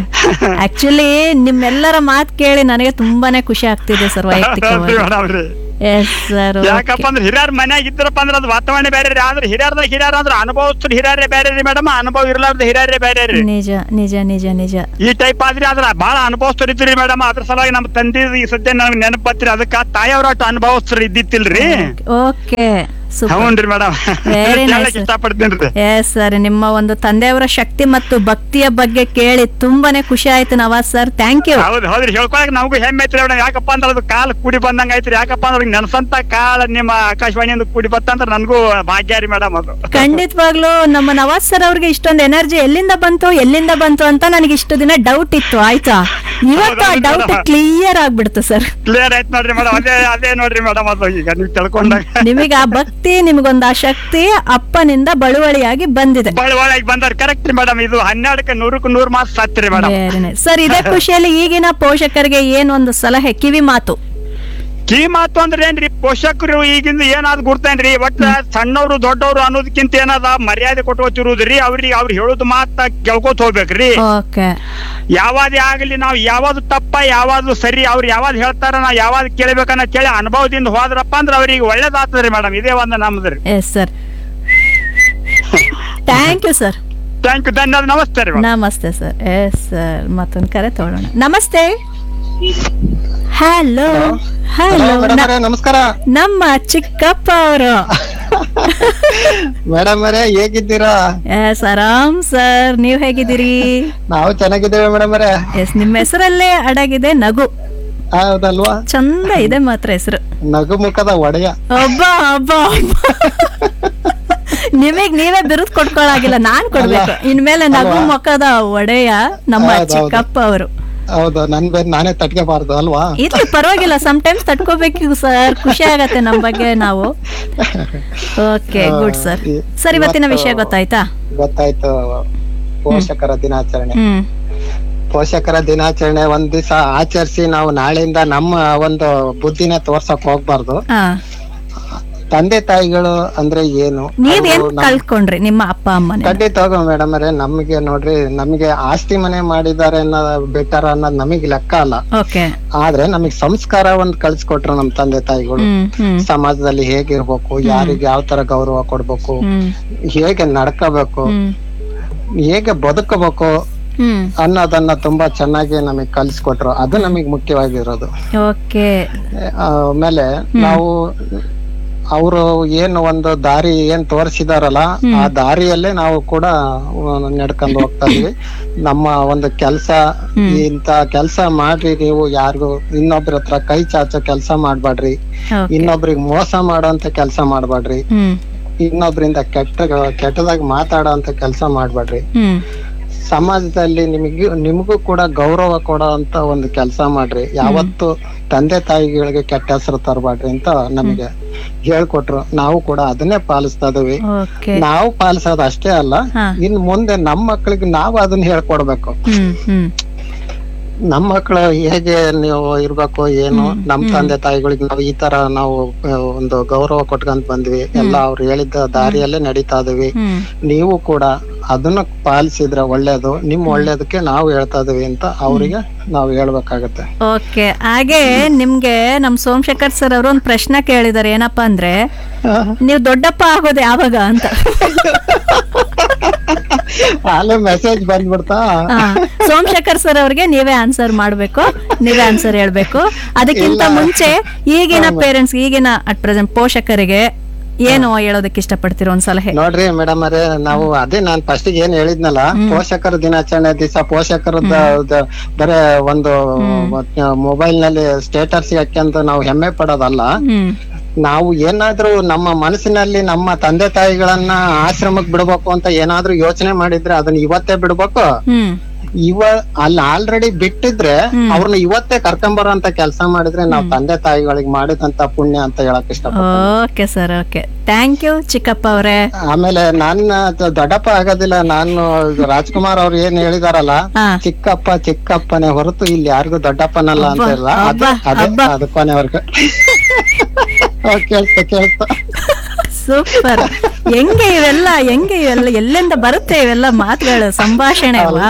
ಆಕ್ಚುಲಿ ನಿಮ್ಮೆಲ್ಲರ ಮಾತ್ ಕೇಳಿ ನನಗೆ ತುಂಬಾನೇ ಖುಷಿ ಆಗ್ತಿದೆ ಸರ್ ವೈಯಕ್ತಿಕವಾಗಿ. Yes sir. ಯಾಕಪ್ಪ ಅಂದ್ರೆ ಹಿರಿಯರ್ ಮನ್ಯಾಗ ಇದ್ರಪ್ಪ ಅಂದ್ರೆ ಅದು ವಾತಾವರಣ ಬೇರೆ ರೀ. ಆದ್ರೆ ಹಿರಿಯರ್ದಾಗ ಹಿರಿಯರ್ ಅಂದ್ರೆ ಅನುಭವಸ್ಥರು ಹಿರಿಯರೇ ಬೇರೆ ರೀ ಮೇಡಮ್, ಅನುಭವ ಇರ್ಲಾರ್ದ ಹಿರಿಯರೇ ಬೇರೆ ರೀ. ನಿಜ ನಿಜ ನಿಜ ನಿಜ. ಈ ಟೈಪ್ ಆದ್ರಿ ಅದ್ರ ಬಹಳ ಅನುಭವಸ್ಥರು ಇದ್ರಿ ಮೇಡಮ್. ಅದ್ರ ಸಲುವಾಗಿ ನಮ್ಮ ತಂದೆ ಈ ಸದ್ಯ ನನಗೆ ನೆನಪು ಬತ್ರಿ. ಅದಕ್ಕ ತಾಯಿಯವ್ರ ಅಷ್ಟು ಅನುಭವಸ್ಥರು ಇದ್ದಿತ್ತಿಲ್ರಿ. ಓಕೆ ಹೌನ್ರಿ ಮೇಡಮ್, ಇಷ್ಟಪಡ್ತೀನಿ. ಎಸ್ ಸರ್, ನಿಮ್ಮ ಒಂದು ತಂದೆಯವರ ಶಕ್ತಿ ಮತ್ತು ಭಕ್ತಿಯ ಬಗ್ಗೆ ಕೇಳಿ ತುಂಬಾನೇ ಖುಷಿ ಆಯ್ತು ನವಾಜ್ ಸರ್. Thank you. ಹೌದು ಹೌದ್ರಿ, ಹೇಳ್ಕೊಳಕ್ ನಮಗೂ ಹೆಮ್ಮೆ ಐತ್ರಿ ಮೇಡಮ್. ಯಾಕಪ್ಪ ಅಂದ್ರೆ ಅದು ಕಾಲ ಕೂಡಿ ಬಂದಂಗ ಐತ್ರಿ. ಯಾಕಪ್ಪ ಅಂದ್ರೆ ನೆನಸಂತ ಕಾಲ ನಿಮ್ಮ ಆಕಾಶವಾಣಿಯಿಂದ ಕೂಡಿ ಬತ್ತಂದ್ರ ನನ್ಗೂ ಭಾಗ್ಯ ರೀ ಮೇಡಮ್. ಅದು ಖಂಡಿತವಾಗ್ಲೂ ನಮ್ಮ ನವಾಜ್ ಸರ್ ಅವ್ರಿಗೆ ಇಷ್ಟೊಂದು ಎನರ್ಜಿ ಎಲ್ಲಿಂದ ಬಂತು ಎಲ್ಲಿಂದ ಬಂತು ಅಂತ ನನಗೆ ಇಷ್ಟು ದಿನ ಡೌಟ್ ಇತ್ತು. ಆಯ್ತಾ, ಇವತ್ತು ಆ ಡೌಟ್ ಕ್ಲಿಯರ್ ಆಗ್ಬಿಡ್ತು ಸರ್. ಕ್ಲಿಯರ್ ಆಯ್ತು ನೋಡ್ರಿ ಮೇಡಮ್. ಅದೇ ಅದೇ ನೋಡ್ರಿ ಮೇಡಮ್, ಅದು ಈಗ ನೀವು ತಿಳ್ಕೊಂಡಾಗ ನಿಮಗೆ ಆ ಭಕ್ತಿ, ನಿಮಗೊಂದು ಆ ಶಕ್ತಿ ಅಪ್ಪನಿಂದ ಬಳುವಳಿಯಾಗಿ ಬಂದಿದೆ. ಬಳುವಳಿಯಾಗಿ ಬಂದಾರ. Correct madam. ಇದು ಹನ್ನೆರಡಕ್ಕೆ ನೂರಕ್ಕೆ ನೂರು ಮಾತು ಸತ್ರಿ ಮೇಡಮ್. ಸರ್, ಇದೇ ಖುಷಿಯಲ್ಲಿ ಈಗಿನ ಪೋಷಕರಿಗೆ ಏನೊಂದು ಸಲಹೆ, ಕಿವಿ ಮಾತು? ಕಿವಿ ಮಾತು ಅಂದ್ರೆ ಏನ್ರಿ, ಪೋಷಕರು ಈಗಿಂದ ಏನಾದ್ ಗುರ್ತೇನ್ರಿ, ಒಟ್ಟ ಸಣ್ಣವ್ರು ದೊಡ್ಡವ್ರು ಅನ್ನೋದಕ್ಕಿಂತ ಏನದ ಮರ್ಯಾದೆ ಕೊಟ್ಕೋತಿರುದ್ರಿ. ಅವ್ರಿಗೆ ಅವ್ರು ಹೇಳುದು ಮಾತ ಕೇಳ್ಕೊತ ಹೋಗ್ಬೇಕ್ರಿ. ಯಾವಾದೇ ಆಗ್ಲಿ ನಾವ್ ಯಾವ್ದು ತಪ್ಪ ಯಾವ್ದು ಸರಿ ಅವ್ರು ಯಾವ್ದು ಹೇಳ್ತಾರ ನಾವ್ ಯಾವ್ದು ಕೇಳ್ಬೇಕನ್ನ ಕೇಳಿ ಅನುಭವದಿಂದ ಹೋದ್ರಪ್ಪ ಅಂದ್ರೆ ಅವ್ರಿಗೆ ಒಳ್ಳೇದಾಗ್ತದ್ರಿ ಮೇಡಮ್. ಇದೇ ಒಂದು ನಮ್ದ್ರಿ. Yes sir, thank you sir. Thank you, ಧನ್ಯವಾದ. ನಮಸ್ತೆ ರೀ. ನಮಸ್ತೆ ಸರ್. ಎಸ್ ಸರ್, ಮತ್ತೊಂದು ಕರೆ ತಗೊಳ್ಳೋಣ. ನಮಸ್ತೆ. ಹಲೋ ಹಲೋ, ನಮಸ್ಕಾರ. ನಮ್ಮ ಚಿಕ್ಕಪ್ಪ ಅವರು. ಮೇಡಮ್ ಅವರೇ, ಹೇಗಿದ್ದೀರಾ? ಎಸ್, ಆರಾಮ್ ಸರ್. ನೀವ್ ಹೇಗಿದ್ದೀರಿ? ನಾವು ಚೆನ್ನಾಗಿದ್ದೇವೆ ಮೇಡಮ್ ಅವರೇ. ಎಸ್, ನಿಮ್ಮ ಹೆಸರಲ್ಲೇ ಅಡಗಿದೆ ನಗು. ಹೌದಲ್ವಾ? ಚಂದ ಇದೆ ಮಾತ್ರ ಹೆಸರು. ನಗು ಮುಖದ ಒಡೆಯ. ಒಬ್ಬ ಒಬ್ಬ ನಿಮಗ್ ನೀವೇ ಬಿರುದು ಕೊಡ್ಕೊಳಾಗಿಲ್ಲ, ನಾನ್ ಕೊಡ್ಬೇಕು ಇನ್ಮೇಲೆ. ನಗು ಮುಖದ ಒಡೆಯ ನಮ್ಮ ಚಿಕ್ಕಪ್ಪ ಅವರು. ಹೌದು, ನನ್ ಬೇರೆ ನಾನೇ ತಟ್ಕೋಬಾರ್ದು ಅಲ್ವಾ? ಇರ್ಲಿ, ಪರವಾಗಿಲ್ಲ. ಸಮ್ ಟೈಮ್ಸ್ ತಟ್ಕೋಬೇಕು ಸರ್, ಖುಷಿ ಆಗತ್ತೆ ನಮ್ ಬಗ್ಗೆ ನಾವು. Okay, good sir. ಸರ್, ಇವತ್ತಿನ ವಿಷಯ ಗೊತ್ತಾಯ್ತಾ? ಗೊತ್ತಾಯ್ತು. ಪೋಷಕರ ದಿನಾಚರಣೆ. ಪೋಷಕರ ದಿನಾಚರಣೆ ಒಂದ್ ದಿವಸ ಆಚರಿಸಿ ನಾವು ನಾಳೆಯಿಂದ ನಮ್ಮ ಒಂದು ಬುದ್ಧಿನ ತೋರ್ಸಕ್ ಹೋಗ್ಬಾರ್ದು. ತಂದೆ ತಾಯಿಗಳು ಅಂದ್ರೆ ಏನು, ನೀವೇನ್ ಕಳ್ಕೊಂಡ್ರಿ ನಿಮ್ಮ ಅಪ್ಪ ಅಮ್ಮನ? ಖಂಡಿತ ಮೇಡಮ್ ಅವರೇ, ನಮ್ಗೆ ನೋಡ್ರಿ, ನಮ್ಗೆ ಆಸ್ತಿ ಮನೆ ಮಾಡಿದ್ದಾರೆ ಅನ್ನೋದು ಬೆಟರ್ ಅನ್ನೋದು ನಮಗ್ ಲೆಕ್ಕ ಅಲ್ಲ. ಆದ್ರೆ ನಮಗ್ ಸಂಸ್ಕಾರ ಒಂದ್ ಕಳ್ಸಿಕೊಟ್ರು ನಮ್ ತಂದೆ ತಾಯಿಗಳು. ಸಮಾಜದಲ್ಲಿ ಹೇಗಿರ್ಬೇಕು, ಯಾರಿಗೆ ಯಾವ ತರ ಗೌರವ ಕೊಡ್ಬೇಕು, ಹೇಗೆ ನಡ್ಕೋಬೇಕು, ಹೇಗೆ ಬದುಕಬೇಕು ಅನ್ನೋದನ್ನ ತುಂಬಾ ಚೆನ್ನಾಗಿ ನಮಗ್ ಕಲ್ಸ್ಕೊಟ್ರು. ಅದು ನಮಗ್ ಮುಖ್ಯವಾಗಿರೋದು. ಆಮೇಲೆ ನಾವು ಅವರು ಏನು ಒಂದು ದಾರಿ ಏನ್ ತೋರಿಸಿದಾರಲ್ಲ, ಆ ದಾರಿಯಲ್ಲೇ ನಾವು ಕೂಡ ನಡ್ಕೊಂಡು ಹೋಗ್ತಾ ಇದೀವಿ. ನಮ್ಮ ಒಂದು ಕೆಲ್ಸ, ಇಂತ ಕೆಲ್ಸ ಮಾಡ್ರಿ, ನೀವು ಯಾರಿಗೂ ಇನ್ನೊಬ್ರ ಹತ್ರ ಕೈ ಚಾಚೋ ಕೆಲ್ಸ ಮಾಡ್ಬೇಡ್ರಿ, ಇನ್ನೊಬ್ರಿಗೆ ಮೋಸ ಮಾಡೋಂತ ಕೆಲ್ಸ ಮಾಡ್ಬೇಡ್ರಿ, ಇನ್ನೊಬ್ರಿಂದ ಕೆಟ್ಟ ಕೆಟ್ಟದಾಗ ಮಾತಾಡೋ ಅಂತ ಕೆಲ್ಸ ಮಾಡ್ಬೇಡ್ರಿ, ಸಮಾಜದಲ್ಲಿ ನಿಮಗೂ ನಿಮಗೂ ಕೂಡ ಗೌರವ ಕೊಡೋ ಅಂತ ಒಂದು ಕೆಲಸ ಮಾಡ್ರಿ, ಯಾವತ್ತು ತಂದೆ ತಾಯಿಗಳಿಗೆ ಕೆಟ್ಟ ಹೆಸರು ತರಬೇಡ್ರಿ ಅಂತ ನಮಗೆ ಹೇಳ್ಕೊಟ್ರು. ನಾವು ಕೂಡ ಅದನ್ನೇ ಪಾಲಿಸ್ತಾ ಇದೀವಿ. ನಾವು ಪಾಲಿಸೋದು ಅಷ್ಟೇ ಅಲ್ಲ, ಇನ್ ಮುಂದೆ ನಮ್ಮ ಮಕ್ಕಳಿಗೆ ನಾವು ಅದನ್ನ ಹೇಳ್ಕೊಡ್ಬೇಕು. ನಮ್ಮ ಮಕ್ಕಳು ಹೇಗೆ ನೀವು ಇರ್ಬೇಕು ಏನು, ನಮ್ ತಂದೆ ತಾಯಿಗಳಿಗೆ ನಾವು ಈ ತರ ನಾವು ಒಂದು ಗೌರವ ಕೊಟ್ಕೊಂತ ಬಂದ್ವಿ, ಎಲ್ಲ ಅವ್ರು ಹೇಳಿದ್ದ ದಾರಿಯಲ್ಲೇ ನಡೀತಾ ಇದೀವಿ. ನೀವು ಕೂಡ ಅದನ್ನ ಪಾಲಿಸಿದ್ರೆ ಒಳ್ಳೇದು, ನಿಮ್ ಒಳ್ಳೇದಕ್ಕೆ ನಾವು ಹೇಳ್ತಾ ಇದೀವಿ ಅಂತ ಅವ್ರಿಗೆ ನಾವು ಹೇಳ್ಬೇಕಾಗತ್ತೆ. ಓಕೆ, ಹಾಗೆ ನಿಮ್ಗೆ ನಮ್ ಸೋಮಶೇಖರ್ ಸರ್ ಅವರು ಒಂದ್ ಪ್ರಶ್ನೆ ಕೇಳಿದಾರೆ. ಏನಪ್ಪಾ ಅಂದ್ರೆ, ನೀವು ದೊಡ್ಡಪ್ಪ ಆಗೋದು ಯಾವಾಗ ಅಂತ. ಅಲ್ಲೇ ಮೆಸೇಜ್ ಬಂದ್ಬಿಡ್ತಾ. ಸೋಮಶೇಖರ್ ಸರ್ ಅವ್ರಿಗೆ ನೀವೇ ಆನ್ಸರ್ ಮಾಡ್ಬೇಕು, ನೀವೇ ಆನ್ಸರ್ ಹೇಳ್ಬೇಕು. ಅದಕ್ಕಿಂತ ಮುಂಚೆ ಈಗಿನ ಪೇರೆಂಟ್ಸ್, ಈಗಿನ ಅಟ್ ಪ್ರೆಸೆಂಟ್ ಪೋಷಕರಿಗೆ ಏನು ಹೇಳೋದಕ್ಕೆ ಇಷ್ಟಪಡ್ತೀರೋ ಒಂದ್ ಸಲಹೆ? ನೋಡ್ರಿ ಮೇಡಮ್ ಅವರೇ, ನಾವು ಅದೇ ನಾನ್ ಫಸ್ಟ್ ಏನ್ ಹೇಳಿದ್ನಲ್ಲ, ಪೋಷಕರ ದಿನಾಚರಣೆ ದಿವಸ ಪೋಷಕರದ ಬರೇ ಒಂದು ಮೊಬೈಲ್ ನಲ್ಲಿ ಸ್ಟೇಟಸ್ ಹಾಕ್ಯಂತ ನಾವು ಹೆಮ್ಮೆ ಪಡೋದಲ್ಲ. ನಾವು ಏನಾದ್ರೂ ನಮ್ಮ ಮನಸ್ಸಿನಲ್ಲಿ ನಮ್ಮ ತಂದೆ ತಾಯಿಗಳನ್ನ ಆಶ್ರಮಕ್ ಬಿಡ್ಬೇಕು ಅಂತ ಏನಾದ್ರೂ ಯೋಚನೆ ಮಾಡಿದ್ರೆ ಅದನ್ನ ಇವತ್ತೇ ಬಿಡ್ಬೇಕು. ಇವ ಅಲ್ಲಿ ಆಲ್ರೆಡಿ ಬಿಟ್ಟಿದ್ರೆ ಅವ್ರನ್ನ ಇವತ್ತೇ ಕರ್ಕೊಂಬರೋ ಅಂತ ಕೆಲಸ ಮಾಡಿದ್ರೆ ನಾವು ತಂದೆ ತಾಯಿಗಳಿಗೆ ಮಾಡಿದಂತ ಪುಣ್ಯ ಅಂತ ಹೇಳಕ್ ಇಷ್ಟಪಡ್ತೀನಿ. Okay sir, okay, thank you ಚಿಕ್ಕಪ್ಪ ಅವರೇ. ಆಮೇಲೆ ನನ್ನ ದೊಡ್ಡಪ್ಪ ಆಗೋದಿಲ್ಲ, ನಾನು ರಾಜ್ಕುಮಾರ್ ಅವ್ರು ಏನ್ ಹೇಳಿದಾರಲ್ಲ, ಚಿಕ್ಕಪ್ಪ ಚಿಕ್ಕಪ್ಪನೇ ಹೊರತು ಇಲ್ಲಿ ಯಾರಿಗೂ ದೊಡ್ಡಪ್ಪನಲ್ಲ ಅಂತ ಇಲ್ಲ. ಅದೇ ಅದೇ ಅದು ಕೊನೆವರ್ಗು ಕೇಳ್ತಾ ಕೇಳ್ತಾ ಸೂಪರ್. ಹೆಂಗೆ ಇವೆಲ್ಲ, ಹೆಂಗೆ ಇವೆಲ್ಲ, ಎಲ್ಲಿಂದ ಬರುತ್ತೆ ಇವೆಲ್ಲ ಮಾತುಗಳು, ಸಂಭಾಷಣೆ?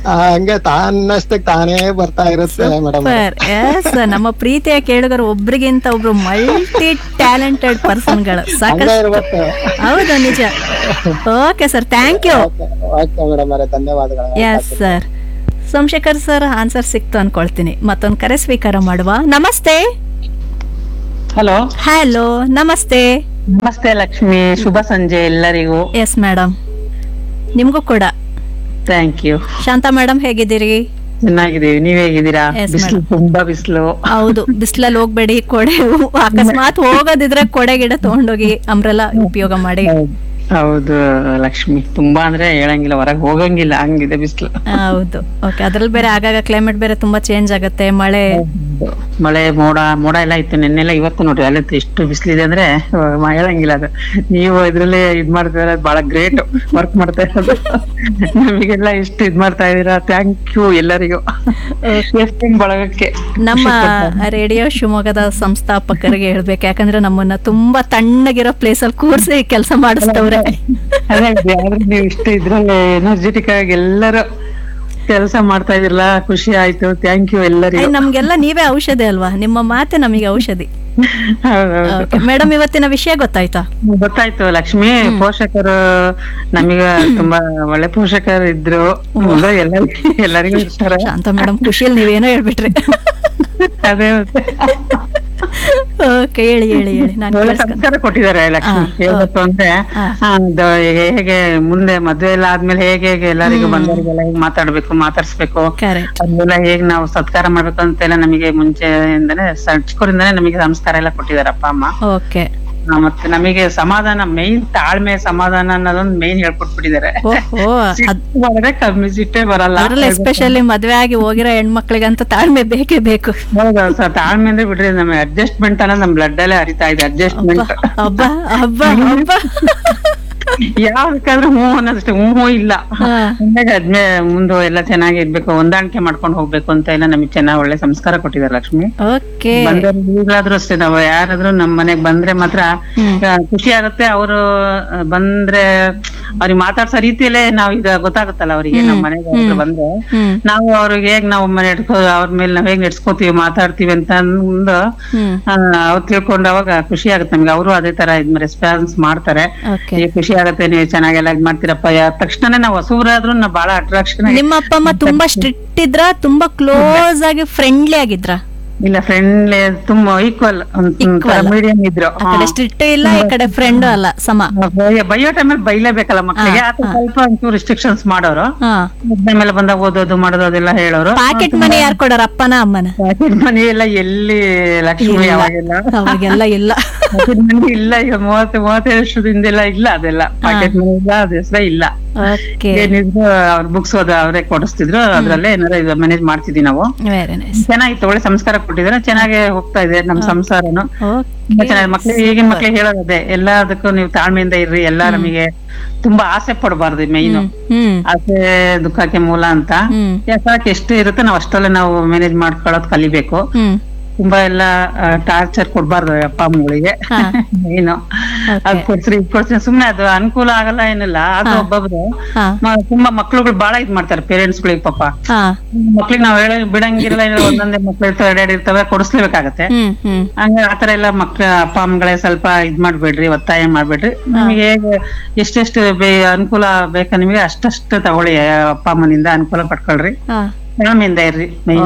ಆ, ಹಂಗೆ ತಾನಷ್ಟಕ್ಕೆ ತಾನೇ ಬರ್ತಾ ಇರುತ್ತೆ ಮೇಡಮ್. ಎಸ್ ನಮ್ಮ ಪ್ರೀತಿಯ ಕೇಳುಗರು ಒಬ್ರಿಗಿಂತ ಒಬ್ರು ಮಲ್ಟಿ ಟ್ಯಾಲೆಂಟೆಡ್ ಪರ್ಸನ್ಗಳು ಸಾಕಷ್ಟು. ಹೌದು ನಿಜ. Okay sir, thank you. Okay madam ಅವರೇ, ಧನ್ಯವಾದಗಳು. Yes sir. Somashekar sir answer ಸಿಕ್ತು ಅನ್ಕೊಳ್ತೀನಿ. ಮತ್ತೊಂದು ಕರೆ ಸ್ವೀಕಾರ ಮಾಡುವ. ನಮಸ್ತೆ. ಹಲೋ ಹಲೋ ನಮಸ್ತೆ. ನಮಸ್ತೆ ಲಕ್ಷ್ಮಿ, ಶುಭ ಸಂಜೆ ಎಲ್ಲರಿಗೂ. ಎಸ್ ಮೇಡಮ್, ನಿಮ್ಗೂ ಕೂಡ. Thank you. ಶಾಂತಾ ಮೇಡಮ್ ಹೇಗಿದ್ದೀರಿ? ಚೆನ್ನಾಗಿದ್ದೀವಿ, ನೀವ್ ಹೇಗಿದ್ದೀರಾ? Yes, ಬಿಸಿಲು, madam. ತುಂಬಾ ಬಿಸಿಲು. ಹೌದು, ಬಿಸಿಲಲ್ಲಿ ಹೋಗ್ಬೇಡಿ. ಕೊಡೆ ಅಕಸ್ಮಾತ್ ಹೋಗೋದಿದ್ರೆ ಕೊಡೆ ಗಿಡ ತಗೊಂಡೋಗಿ ಅಂಬ್ರೆಲಾ ಉಪಯೋಗ ಮಾಡಿ. ಹೌದು ಲಕ್ಷ್ಮಿ, ತುಂಬಾ ಅಂದ್ರೆ ಹೇಳಂಗಿಲ್ಲ, ಹೊರಗೆ ಹೋಗಂಗಿಲ್ಲ, ಹಂಗಿದೆ ಬಿಸಿಲು. ಹೌದು. ಓಕೆ, ಅದ್ರಲ್ಲಿ ಬೇರೆ ಆಗಾಗ ಕ್ಲೈಮೇಟ್ ಬೇರೆ ತುಂಬಾ ಚೇಂಜ್ ಆಗುತ್ತೆ. ಮಳೆ ಮಳೆ ಮೋಡ ಮೋಡ ಎಲ್ಲ ಇತ್ತು ನಿನ್ನೆಲ್ಲ. ಇವತ್ತು ನೋಡ್ರಿ ಅಲ್ಲಿ ಎಷ್ಟು ಬಿಸಿಲಿದೆ ಅಂದ್ರೆ ಮ- ಹೇಳಂಗಿಲ್ಲ ಅದು. ನೀವು ಇದ್ರಲ್ಲಿ ಇದ್ ಮಾಡ್ತಾ ಇರೋದು ಬಹಳ ಗ್ರೇಟ್ ವರ್ಕ್ ಮಾಡ್ತಾ ಇರೋದು. ನಮಗೆಲ್ಲ ಇಷ್ಟು ಇದ್ ಮಾಡ್ತಾ ಇದೀರಾ, ಥ್ಯಾಂಕ್ ಯು ಎಲ್ಲರಿಗೂ. ಎಫ್ಎಂ ಬಳಗಕ್ಕೆ ನಮ್ಮ ರೇಡಿಯೋ ಶಿವಮೊಗ್ಗದ ಸಂಸ್ಥಾಪಕರಿಗೆ ಹೇಳ್ಬೇಕು, ಯಾಕಂದ್ರೆ ನಮ್ಮನ್ನ ತುಂಬಾ ತಣ್ಣಗಿರೋ ಪ್ಲೇಸ್ ಅಲ್ಲಿ ಕೂರ್ಸಿ ಕೆಲಸ ಮಾಡಿಸ್ತವ್ರೆ. ಅದೇ ಆದ್ರೆ ನೀವು ಇಷ್ಟು ಇದ್ರಲ್ಲಿ ಎನರ್ಜೆಟಿಕ್ ಆಗಿ ಎಲ್ಲರೂ ಕೆಲಸ ಮಾಡ್ತಾ ಇದಿರಲ್ಲ, ಖುಷಿ ಆಯ್ತು. ಥ್ಯಾಂಕ್ ಯು ಎಲ್ಲರಿಗೂ. ನಮ್ಗೆಲ್ಲ ನೀವೇ ಔಷಧಿ ಅಲ್ವಾ, ನಿಮ್ಮ ಮಾತೆ ನಮಗೆ ಔಷಧಿ. ಹೌದೌದು ಮೇಡಮ್, ಇವತ್ತಿನ ವಿಷಯ ಗೊತ್ತಾಯ್ತಾ? ಗೊತ್ತಾಯ್ತು ಲಕ್ಷ್ಮಿ. ಪೋಷಕರು ನಮಗ ತುಂಬಾ ಒಳ್ಳೆ ಪೋಷಕರು ಇದ್ರು, ಎಲ್ಲರಿಗೂ ಎಲ್ಲರಿಗೂ ಇರ್ತಾರೆ ಅಂತ ಮೇಡಮ್. ಖುಷಿಯಲ್ಲಿ ನೀವೇನೋ ಹೇಳ್ಬಿಟ್ರಿ. ಅದೇ ಓಕೆ, ಹೇಳಿ ಹೇಳಿ ಹೇಳಿ. ನಾನು ಒಳ್ಳೆ ಸಂಸ್ಕಾರ ಕೊಟ್ಟಿದ್ದಾರೆ ಲಕ್ಷ್ಮಿ. ಹೇಳ್ಬೇಕು ಅಂದ್ರೆ ಆ, ಅದು ಹೇಗೆ ಮುಂದೆ ಮದ್ವೆ ಎಲ್ಲ ಆದ್ಮೇಲೆ ಹೇಗೆ ಹೇಗೆ ಎಲ್ಲರಿಗೂ ಬಂದವರಿಗೆಲ್ಲ ಹೇಗೆ ಮಾತಾಡ್ಬೇಕು, ಮಾತಾಡ್ಸ್ಬೇಕು, ಅದೆಲ್ಲ ಹೇಗ್ ನಾವು ಸತ್ಕಾರ ಮಾಡ್ಬೇಕು ಅಂತೆಲ್ಲ ನಮಗೆ ಮುಂಚೆಯಿಂದಾನೆ ಚಿಕ್ಕವರಿಂದಾನೆ ನಮಗೆ ಸಂಸ್ಕಾರ ಎಲ್ಲ ಕೊಟ್ಟಿದ್ದಾರೆ ಅಪ್ಪ ಅಮ್ಮ. ಓಕೆ. ಆ, ಮತ್ತೆ ನಮಗೆ ಸಮಾಧಾನ, ಮೈನ್ ತಾಳ್ಮೆ ಸಮಾಧಾನ ಅನ್ನೋದೊಂದು ಮೈನ್ ಹೇಳ್ಕೊಟ್ಬಿಟ್ಟಿದ್ದಾರೆ. ಕಮ್ಮಿ ಸಿಟ್ಟೆ ಬರಲ್ಲ. ಅದ್ರಲ್ಲಿ ಎಸ್ಪೆಷಲಿ ಮದ್ವೆ ಆಗಿ ಹೋಗಿರೋ ಹೆಣ್ಮಕ್ಳಿಗಂತ ತಾಳ್ಮೆ ಬೇಕೇ ಬೇಕು. ಹೌದೌದು ಸರ್, ತಾಳ್ಮೆ ಅಂದ್ರೆ ಬಿಡ್ರಿ, ನಮ್ಗೆ ಅಡ್ಜಸ್ಟ್ಮೆಂಟ್ ಅನ್ನೋದು ನಮ್ ಬ್ಲಡ್ ಅಲ್ಲೇ ಹರಿತಾ ಇದೆ. ಅಡ್ಜಸ್ಟ್ಮೆಂಟ್ ಹಬ್ಬ ಹಬ್ಬ ಹಬ್ಬ ಯಾವ್ದಕ್ಕಾದ್ರೂ ಹ್ಞೂ ಅನ್ನೋದಷ್ಟೇ, ಹ್ಞೂ ಹ್ಞೂ ಇಲ್ಲ. ಹಂಗಾಗಿ ಅದ್ಮೇ ಮುಂದೆ ಎಲ್ಲ ಚೆನ್ನಾಗಿ ಇರ್ಬೇಕು, ಹೊಂದಾಣಿಕೆ ಮಾಡ್ಕೊಂಡು ಹೋಗ್ಬೇಕು ಅಂತ ಎಲ್ಲ ನಮಗೆ ಚೆನ್ನಾಗಿ ಒಳ್ಳೆ ಸಂಸ್ಕಾರ ಕೊಟ್ಟಿದ್ದಾರೆ ಲಕ್ಷ್ಮಿ. ಓಕೆ. ಈಗಲಾದ್ರೂ ಅಷ್ಟೇ, ನಾವು ಯಾರಾದ್ರೂ ನಮ್ ಮನೆಗ್ ಬಂದ್ರೆ ಮಾತ್ರ ಆ, ಖುಷಿ ಆಗುತ್ತೆ. ಅವರು ಬಂದ್ರೆ ಅವ್ರಿಗೆ ಮಾತಾಡ್ಸೋ ರೀತಿಯಲ್ಲೇ ನಾವ್ ಈಗ ಗೊತ್ತಾಗುತ್ತಲ್ಲ ಅವರಿಗೆ, ನಮ್ ಮನೆಗೆ ಬಂದ್ರೆ ನಾವು ಅವ್ರಿಗೆ ಹೇಗ್ ನಾವು ಮನೆ ಇಟ್ಕೋ ಅವ್ರ ಮೇಲೆ ನಾವ್ ಹೇಗ್ ನಡ್ಸ್ಕೋತೀವಿ, ಮಾತಾಡ್ತೀವಿ ಅಂತ ಅಂದು ಅವ್ರು ತಿಳ್ಕೊಂಡು ಅವಾಗ ಖುಷಿ ಆಗುತ್ತೆ ನಮ್ಗೆ. ಅವರು ಅದೇ ತರ ಇದ್ ರೆಸ್ಪಾನ್ಸ್ ಮಾಡ್ತಾರೆ. ಖುಷಿ ಆಗುತ್ತೆ, ನೀವು ಚೆನ್ನಾಗೆಲ್ಲ ಇದ್ ಮಾಡ್ತೀರಪ್ಪ. ತಕ್ಷಣ ನಾವು ಹೊಸಬ್ರಾದ್ರೂ ನಾವು ಬಹಳ ಅಟ್ರಾಕ್ಷನ್. ನಿಮ್ಮ ಅಪ್ಪ ಅಮ್ಮ ತುಂಬಾ ಸ್ಟ್ರಿಕ್ಟ್ ಇದ್ರ, ತುಂಬಾ ಕ್ಲೋಸ್ ಆಗಿ ಫ್ರೆಂಡ್ಲಿ ಆಗಿದ್ರ? ಇಲ್ಲ, ಫ್ರೆಂಡ್ಲಿ, ತುಂಬಾ ಈಕ್ವಲ್, ಮೀಡಿಯಂ ಇದ್ರು. ಸ್ಟ್ರಿಕ್ಟ್ ಇಲ್ಲ, ಈ ಕಡೆ ಫ್ರೆಂಡ್ ಅಲ್ಲ, ಸಮ. ಬೈಯೋ ಟೈಮಲ್ಲಿ ಬೈಲೇಬೇಕಲ್ಲ ಮಕ್ಕಳಿಗೆ, ಆತ ಸ್ವಲ್ಪ ಒಂಚೂರು ರಿಸ್ಟ್ರಿಕ್ಷನ್ಸ್ ಮಾಡೋರು. ಮೇಲೆ ಬಂದಾಗ ಓದೋದು ಮಾಡೋದು ಅದೆಲ್ಲ ಹೇಳೋರು. ಪಾಕೆಟ್ ಮನಿ ಯಾರು ಕೊಡೋರು, ಅಪ್ಪನ ಅಮ್ಮನ? ಪಾಕೆಟ್ ಮನಿ ಎಲ್ಲ ಎಲ್ಲಿ ಲಕ್ಷ್ಮಿ, ಅವಾಗೆಲ್ಲ ಅವಾಗೆಲ್ಲ ಇಲ್ಲ. ಪಾಕೆಟ್ ಮನಿ ಇಲ್ಲ. ಈಗ ಮೂವತ್ತು ಮೂವತ್ತೈದು ವರ್ಷದಿಂದೆಲ್ಲ ಇಲ್ಲ ಅದೆಲ್ಲ. ಪಾಕೆಟ್ ಮನಿ ಇಲ್ಲ, ಅದ ಹೆಸರೇ ಇಲ್ಲ. ಏನಿದ್ರು ಅವ್ರ ಬುಕ್ಸ್ ಓದ ಅವರೇ ಕೊಡಿಸ್ತಿದ್ರು, ಅದ್ರಲ್ಲೇ ಏನಾರ ಮ್ಯಾನೇಜ್ ಮಾಡ್ತಿದ್ವಿ ನಾವು. ಚೆನ್ನಾಗಿತ್ತು, ಒಳ್ಳೆ ಸಂಸ್ಕಾರ ಕೊಟ್ಟಿದ್ರೆ ಚೆನ್ನಾಗಿ ಹೋಗ್ತಾ ಇದೆ ನಮ್ ಸಂಸಾರನು. ಚೆನ್ನಾಗಿ ಮಕ್ಳಿಗೆ, ಈಗಿನ ಮಕ್ಳಿಗೆ ಹೇಳೋದೇ ಎಲ್ಲದಕ್ಕೂ ನೀವು ತಾಳ್ಮೆಯಿಂದ ಇರ್ರಿ. ಎಲ್ಲ ನಮಗೆ ತುಂಬಾ ಆಸೆ ಪಡಬಾರ್ದು, ಮೈನು ಆಸೆ ದುಃಖಕ್ಕೆ ಮೂಲ ಅಂತ. ಯಾಕೆ ಎಷ್ಟು ಇರುತ್ತೆ ನಾವು ಅಷ್ಟರಲ್ಲೇ ನಾವು ಮ್ಯಾನೇಜ್ ಮಾಡ್ಕೊಳ್ಳೋದು ಕಲಿಬೇಕು. ತುಂಬಾ ಎಲ್ಲ ಟಾರ್ಚರ್ ಕೊಡ್ಬಾರ್ದು ಅಪ್ಪ ಅಮ್ಮಗಳಿಗೆ. ಏನು ಅದ್ ಕೊಡ್ಸ್ರಿ ಇದ್ ಕೊಡ್ಸ್ರಿ ಸುಮ್ನೆ ಅದು ಅನುಕೂಲ ಆಗಲ್ಲ ಏನಿಲ್ಲ. ಅದು ಒಬ್ಬೊಬ್ರು ತುಂಬಾ ಮಕ್ಳುಗಳು ಬಾಳ ಇದ್ ಮಾಡ್ತಾರೆ ಪೇರೆಂಟ್ಸ್ ಗಳಿಗೆ. ಪಾಪ ಮಕ್ಳಿಗೆ ನಾವ್ ಹೇಳ ಬಿಡಂಗಿಲ್ಲ, ಒಂದೊಂದೇ ಮಕ್ಳು ಇರ್ತವೆ, ಎರಡೆರಡು ಇರ್ತವೆ, ಕೊಡಿಸ್ಲೇಬೇಕಾಗತ್ತೆ. ಹಂಗ ಆತರ ಎಲ್ಲ ಮಕ್ಳ ಅಪ್ಪ ಅಮ್ಮಗಳೇ ಸ್ವಲ್ಪ ಇದ್ ಮಾಡ್ಬೇಡ್ರಿ, ಒತ್ತಾಯ ಮಾಡ್ಬೇಡ್ರಿ. ನಿಮಗೆ ಹೇಗೆ ಎಷ್ಟೆಷ್ಟು ಅನುಕೂಲ ಬೇಕಾ ನಿಮಗೆ ಅಷ್ಟಷ್ಟು ತಗೊಳ್ಳಿ, ಅಪ್ಪ ಅಮ್ಮನಿಂದ ಅನುಕೂಲ ಪಡ್ಕೊಳ್ರಿ. ತಾಳ್ಮೆಯಿಂದ ಇರ್ರಿ,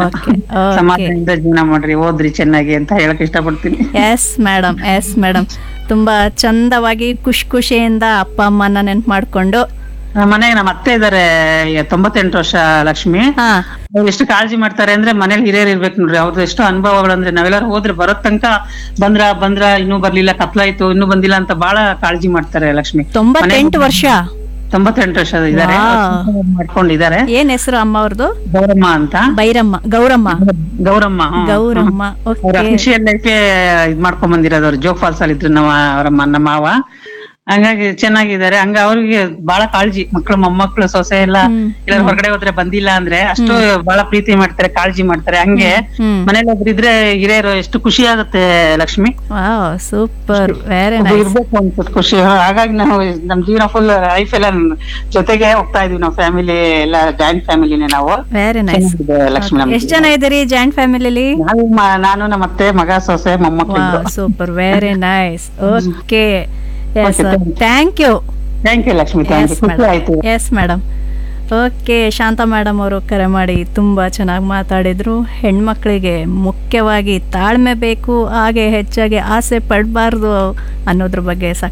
ಸಮಾಧಾನದಿಂದ ಜೀವನ ಮಾಡ್ರಿ, ಓದ್ರಿ ಚೆನ್ನಾಗಿ ಅಂತ ಹೇಳಕ್ ಇಷ್ಟಪಡ್ತೀನಿ. ಎಸ್ ಮೇಡಮ್, ಎಸ್ ಮೇಡಮ್, ತುಂಬಾ ಚಂದವಾಗಿ ಖುಷಿ ಖುಷಿಯಿಂದ ಅಪ್ಪ ಅಮ್ಮನ ನೆನ್ಪು ಮಾಡ್ಕೊಂಡು. ಮನೆಗೆ ನಮ್ಮ ಅತ್ತೆ ಇದಾರೆ, ತೊಂಬತ್ತೆಂಟು ವರ್ಷ ಲಕ್ಷ್ಮಿ. ಅವ್ರು ಎಷ್ಟು ಕಾಳಜಿ ಮಾಡ್ತಾರೆ ಅಂದ್ರೆ ಮನೇಲಿ ಹಿರಿಯರ್ ಇರ್ಬೇಕು ನೋಡ್ರಿ. ಅವ್ರದ್ದು ಎಷ್ಟು ಅನುಭವಗಳು ಅಂದ್ರೆ ನಾವೆಲ್ಲರೂ ಹೋದ್ರೆ ಬರೋ ತನಕ ಬಂದ್ರ ಬಂದ್ರ ಇನ್ನೂ ಬರ್ಲಿಲ್ಲ, ಕತ್ಲಾಯ್ತು ಇನ್ನೂ ಬಂದಿಲ್ಲ ಅಂತ ಬಹಳ ಕಾಳಜಿ ಮಾಡ್ತಾರೆ ಲಕ್ಷ್ಮಿ. ತೊಂಬತ್ತೆಂಟು ವರ್ಷ ತೊಂಬತ್ತೆಂಟು ವರ್ಷ ಇದಾರೆ, ಮಾಡ್ಕೊಂಡಿದ್ದಾರೆ. ಏನ್ ಹೆಸರು ಅಮ್ಮ ಅವ್ರದ್ದು? ಗೌರಮ್ಮ ಅಂತ. ಬೈರಮ್ಮ, ಗೌರಮ್ಮ, ಗೌರಮ್ಮ, ಗೌರಮ್ಮ. ಖುಷಿಯಲ್ಲೈತೆ ಇದ್ ಮಾಡ್ಕೊಂಡ್ ಬಂದಿರೋದು. ಅವ್ರು ಜೋಗ್ ಫಾಲ್ಸ್ ಅಲ್ಲಿ ಇದ್ರು ನಮ್ಮ ಅವರಮ್ಮ, ನಮ್ಮ ಮಾವ. ಹಂಗಾಗಿ ಚೆನ್ನಾಗಿದ್ದಾರೆ. ಹಂಗ ಅವ್ರಿಗೆ ಬಹಳ ಕಾಳಜಿ, ಮಕ್ಳು ಮೊಮ್ಮಕ್ಳು ಸೊಸೆ ಎಲ್ಲ ಇಲ್ಲ ಹೊರಗಡೆ ಹೋದ್ರೆ ಬಂದಿಲ್ಲ ಅಂದ್ರೆ ಅಷ್ಟು ಬಹಳ ಪ್ರೀತಿ ಮಾಡ್ತಾರೆ, ಕಾಳಜಿ ಮಾಡ್ತಾರೆ. ಹಂಗೆ ಮನೇಲಿ ಒಬ್ರು ಇದ್ರೆ ಹಿರಿಯರು ಎಷ್ಟು ಖುಷಿ ಆಗುತ್ತೆ ಲಕ್ಷ್ಮಿ. ಸೂಪರ್, ಇರ್ಬೇಕು ಅನ್ಸುತ್ತೆ ಖುಷಿ. ಹಾಗಾಗಿ ನಾವು ನಮ್ ಜೀವನ ಫುಲ್ ಲೈಫ್ ಎಲ್ಲ ಜೊತೆಗೆ ಹೋಗ್ತಾ ಇದೀವಿ. ನಾವು ಫ್ಯಾಮಿಲಿ ಎಲ್ಲ ಜಾಯಿಂಟ್ ಫ್ಯಾಮಿಲಿನೇ ನಾವು. Very nice. ಲಕ್ಷ್ಮಿ, ಎಷ್ಟು ಜನ ಇದ್ದೀರಿ ಜಾಯಿಂಟ್ ಫ್ಯಾಮಿಲಿಲಿ? ನಾನು ನಮ್ಮ ಅತ್ತೆ, ಮಗ, ಸೊಸೆ, ಮೊಮ್ಮಕ್ಳು. Super, very nice. Okay, thank you. Thank you Lakshmi. Yes madam. Okay, Shanta madam ಅವರು ಕರೆ ಮಾಡಿ ತುಂಬ ಚೆನ್ನಾಗಿ ಮಾತಾಡಿದ್ರು. ಹೆಣ್ಮಕ್ಳಿಗೆ ಮುಖ್ಯವಾಗಿ ತಾಳ್ಮೆ ಬೇಕು, ಹಾಗೆ ಹೆಚ್ಚಾಗಿ ಆಸೆ ಪಡಬಾರ್ದು ಅನ್ನೋದ್ರ ಬಗ್ಗೆ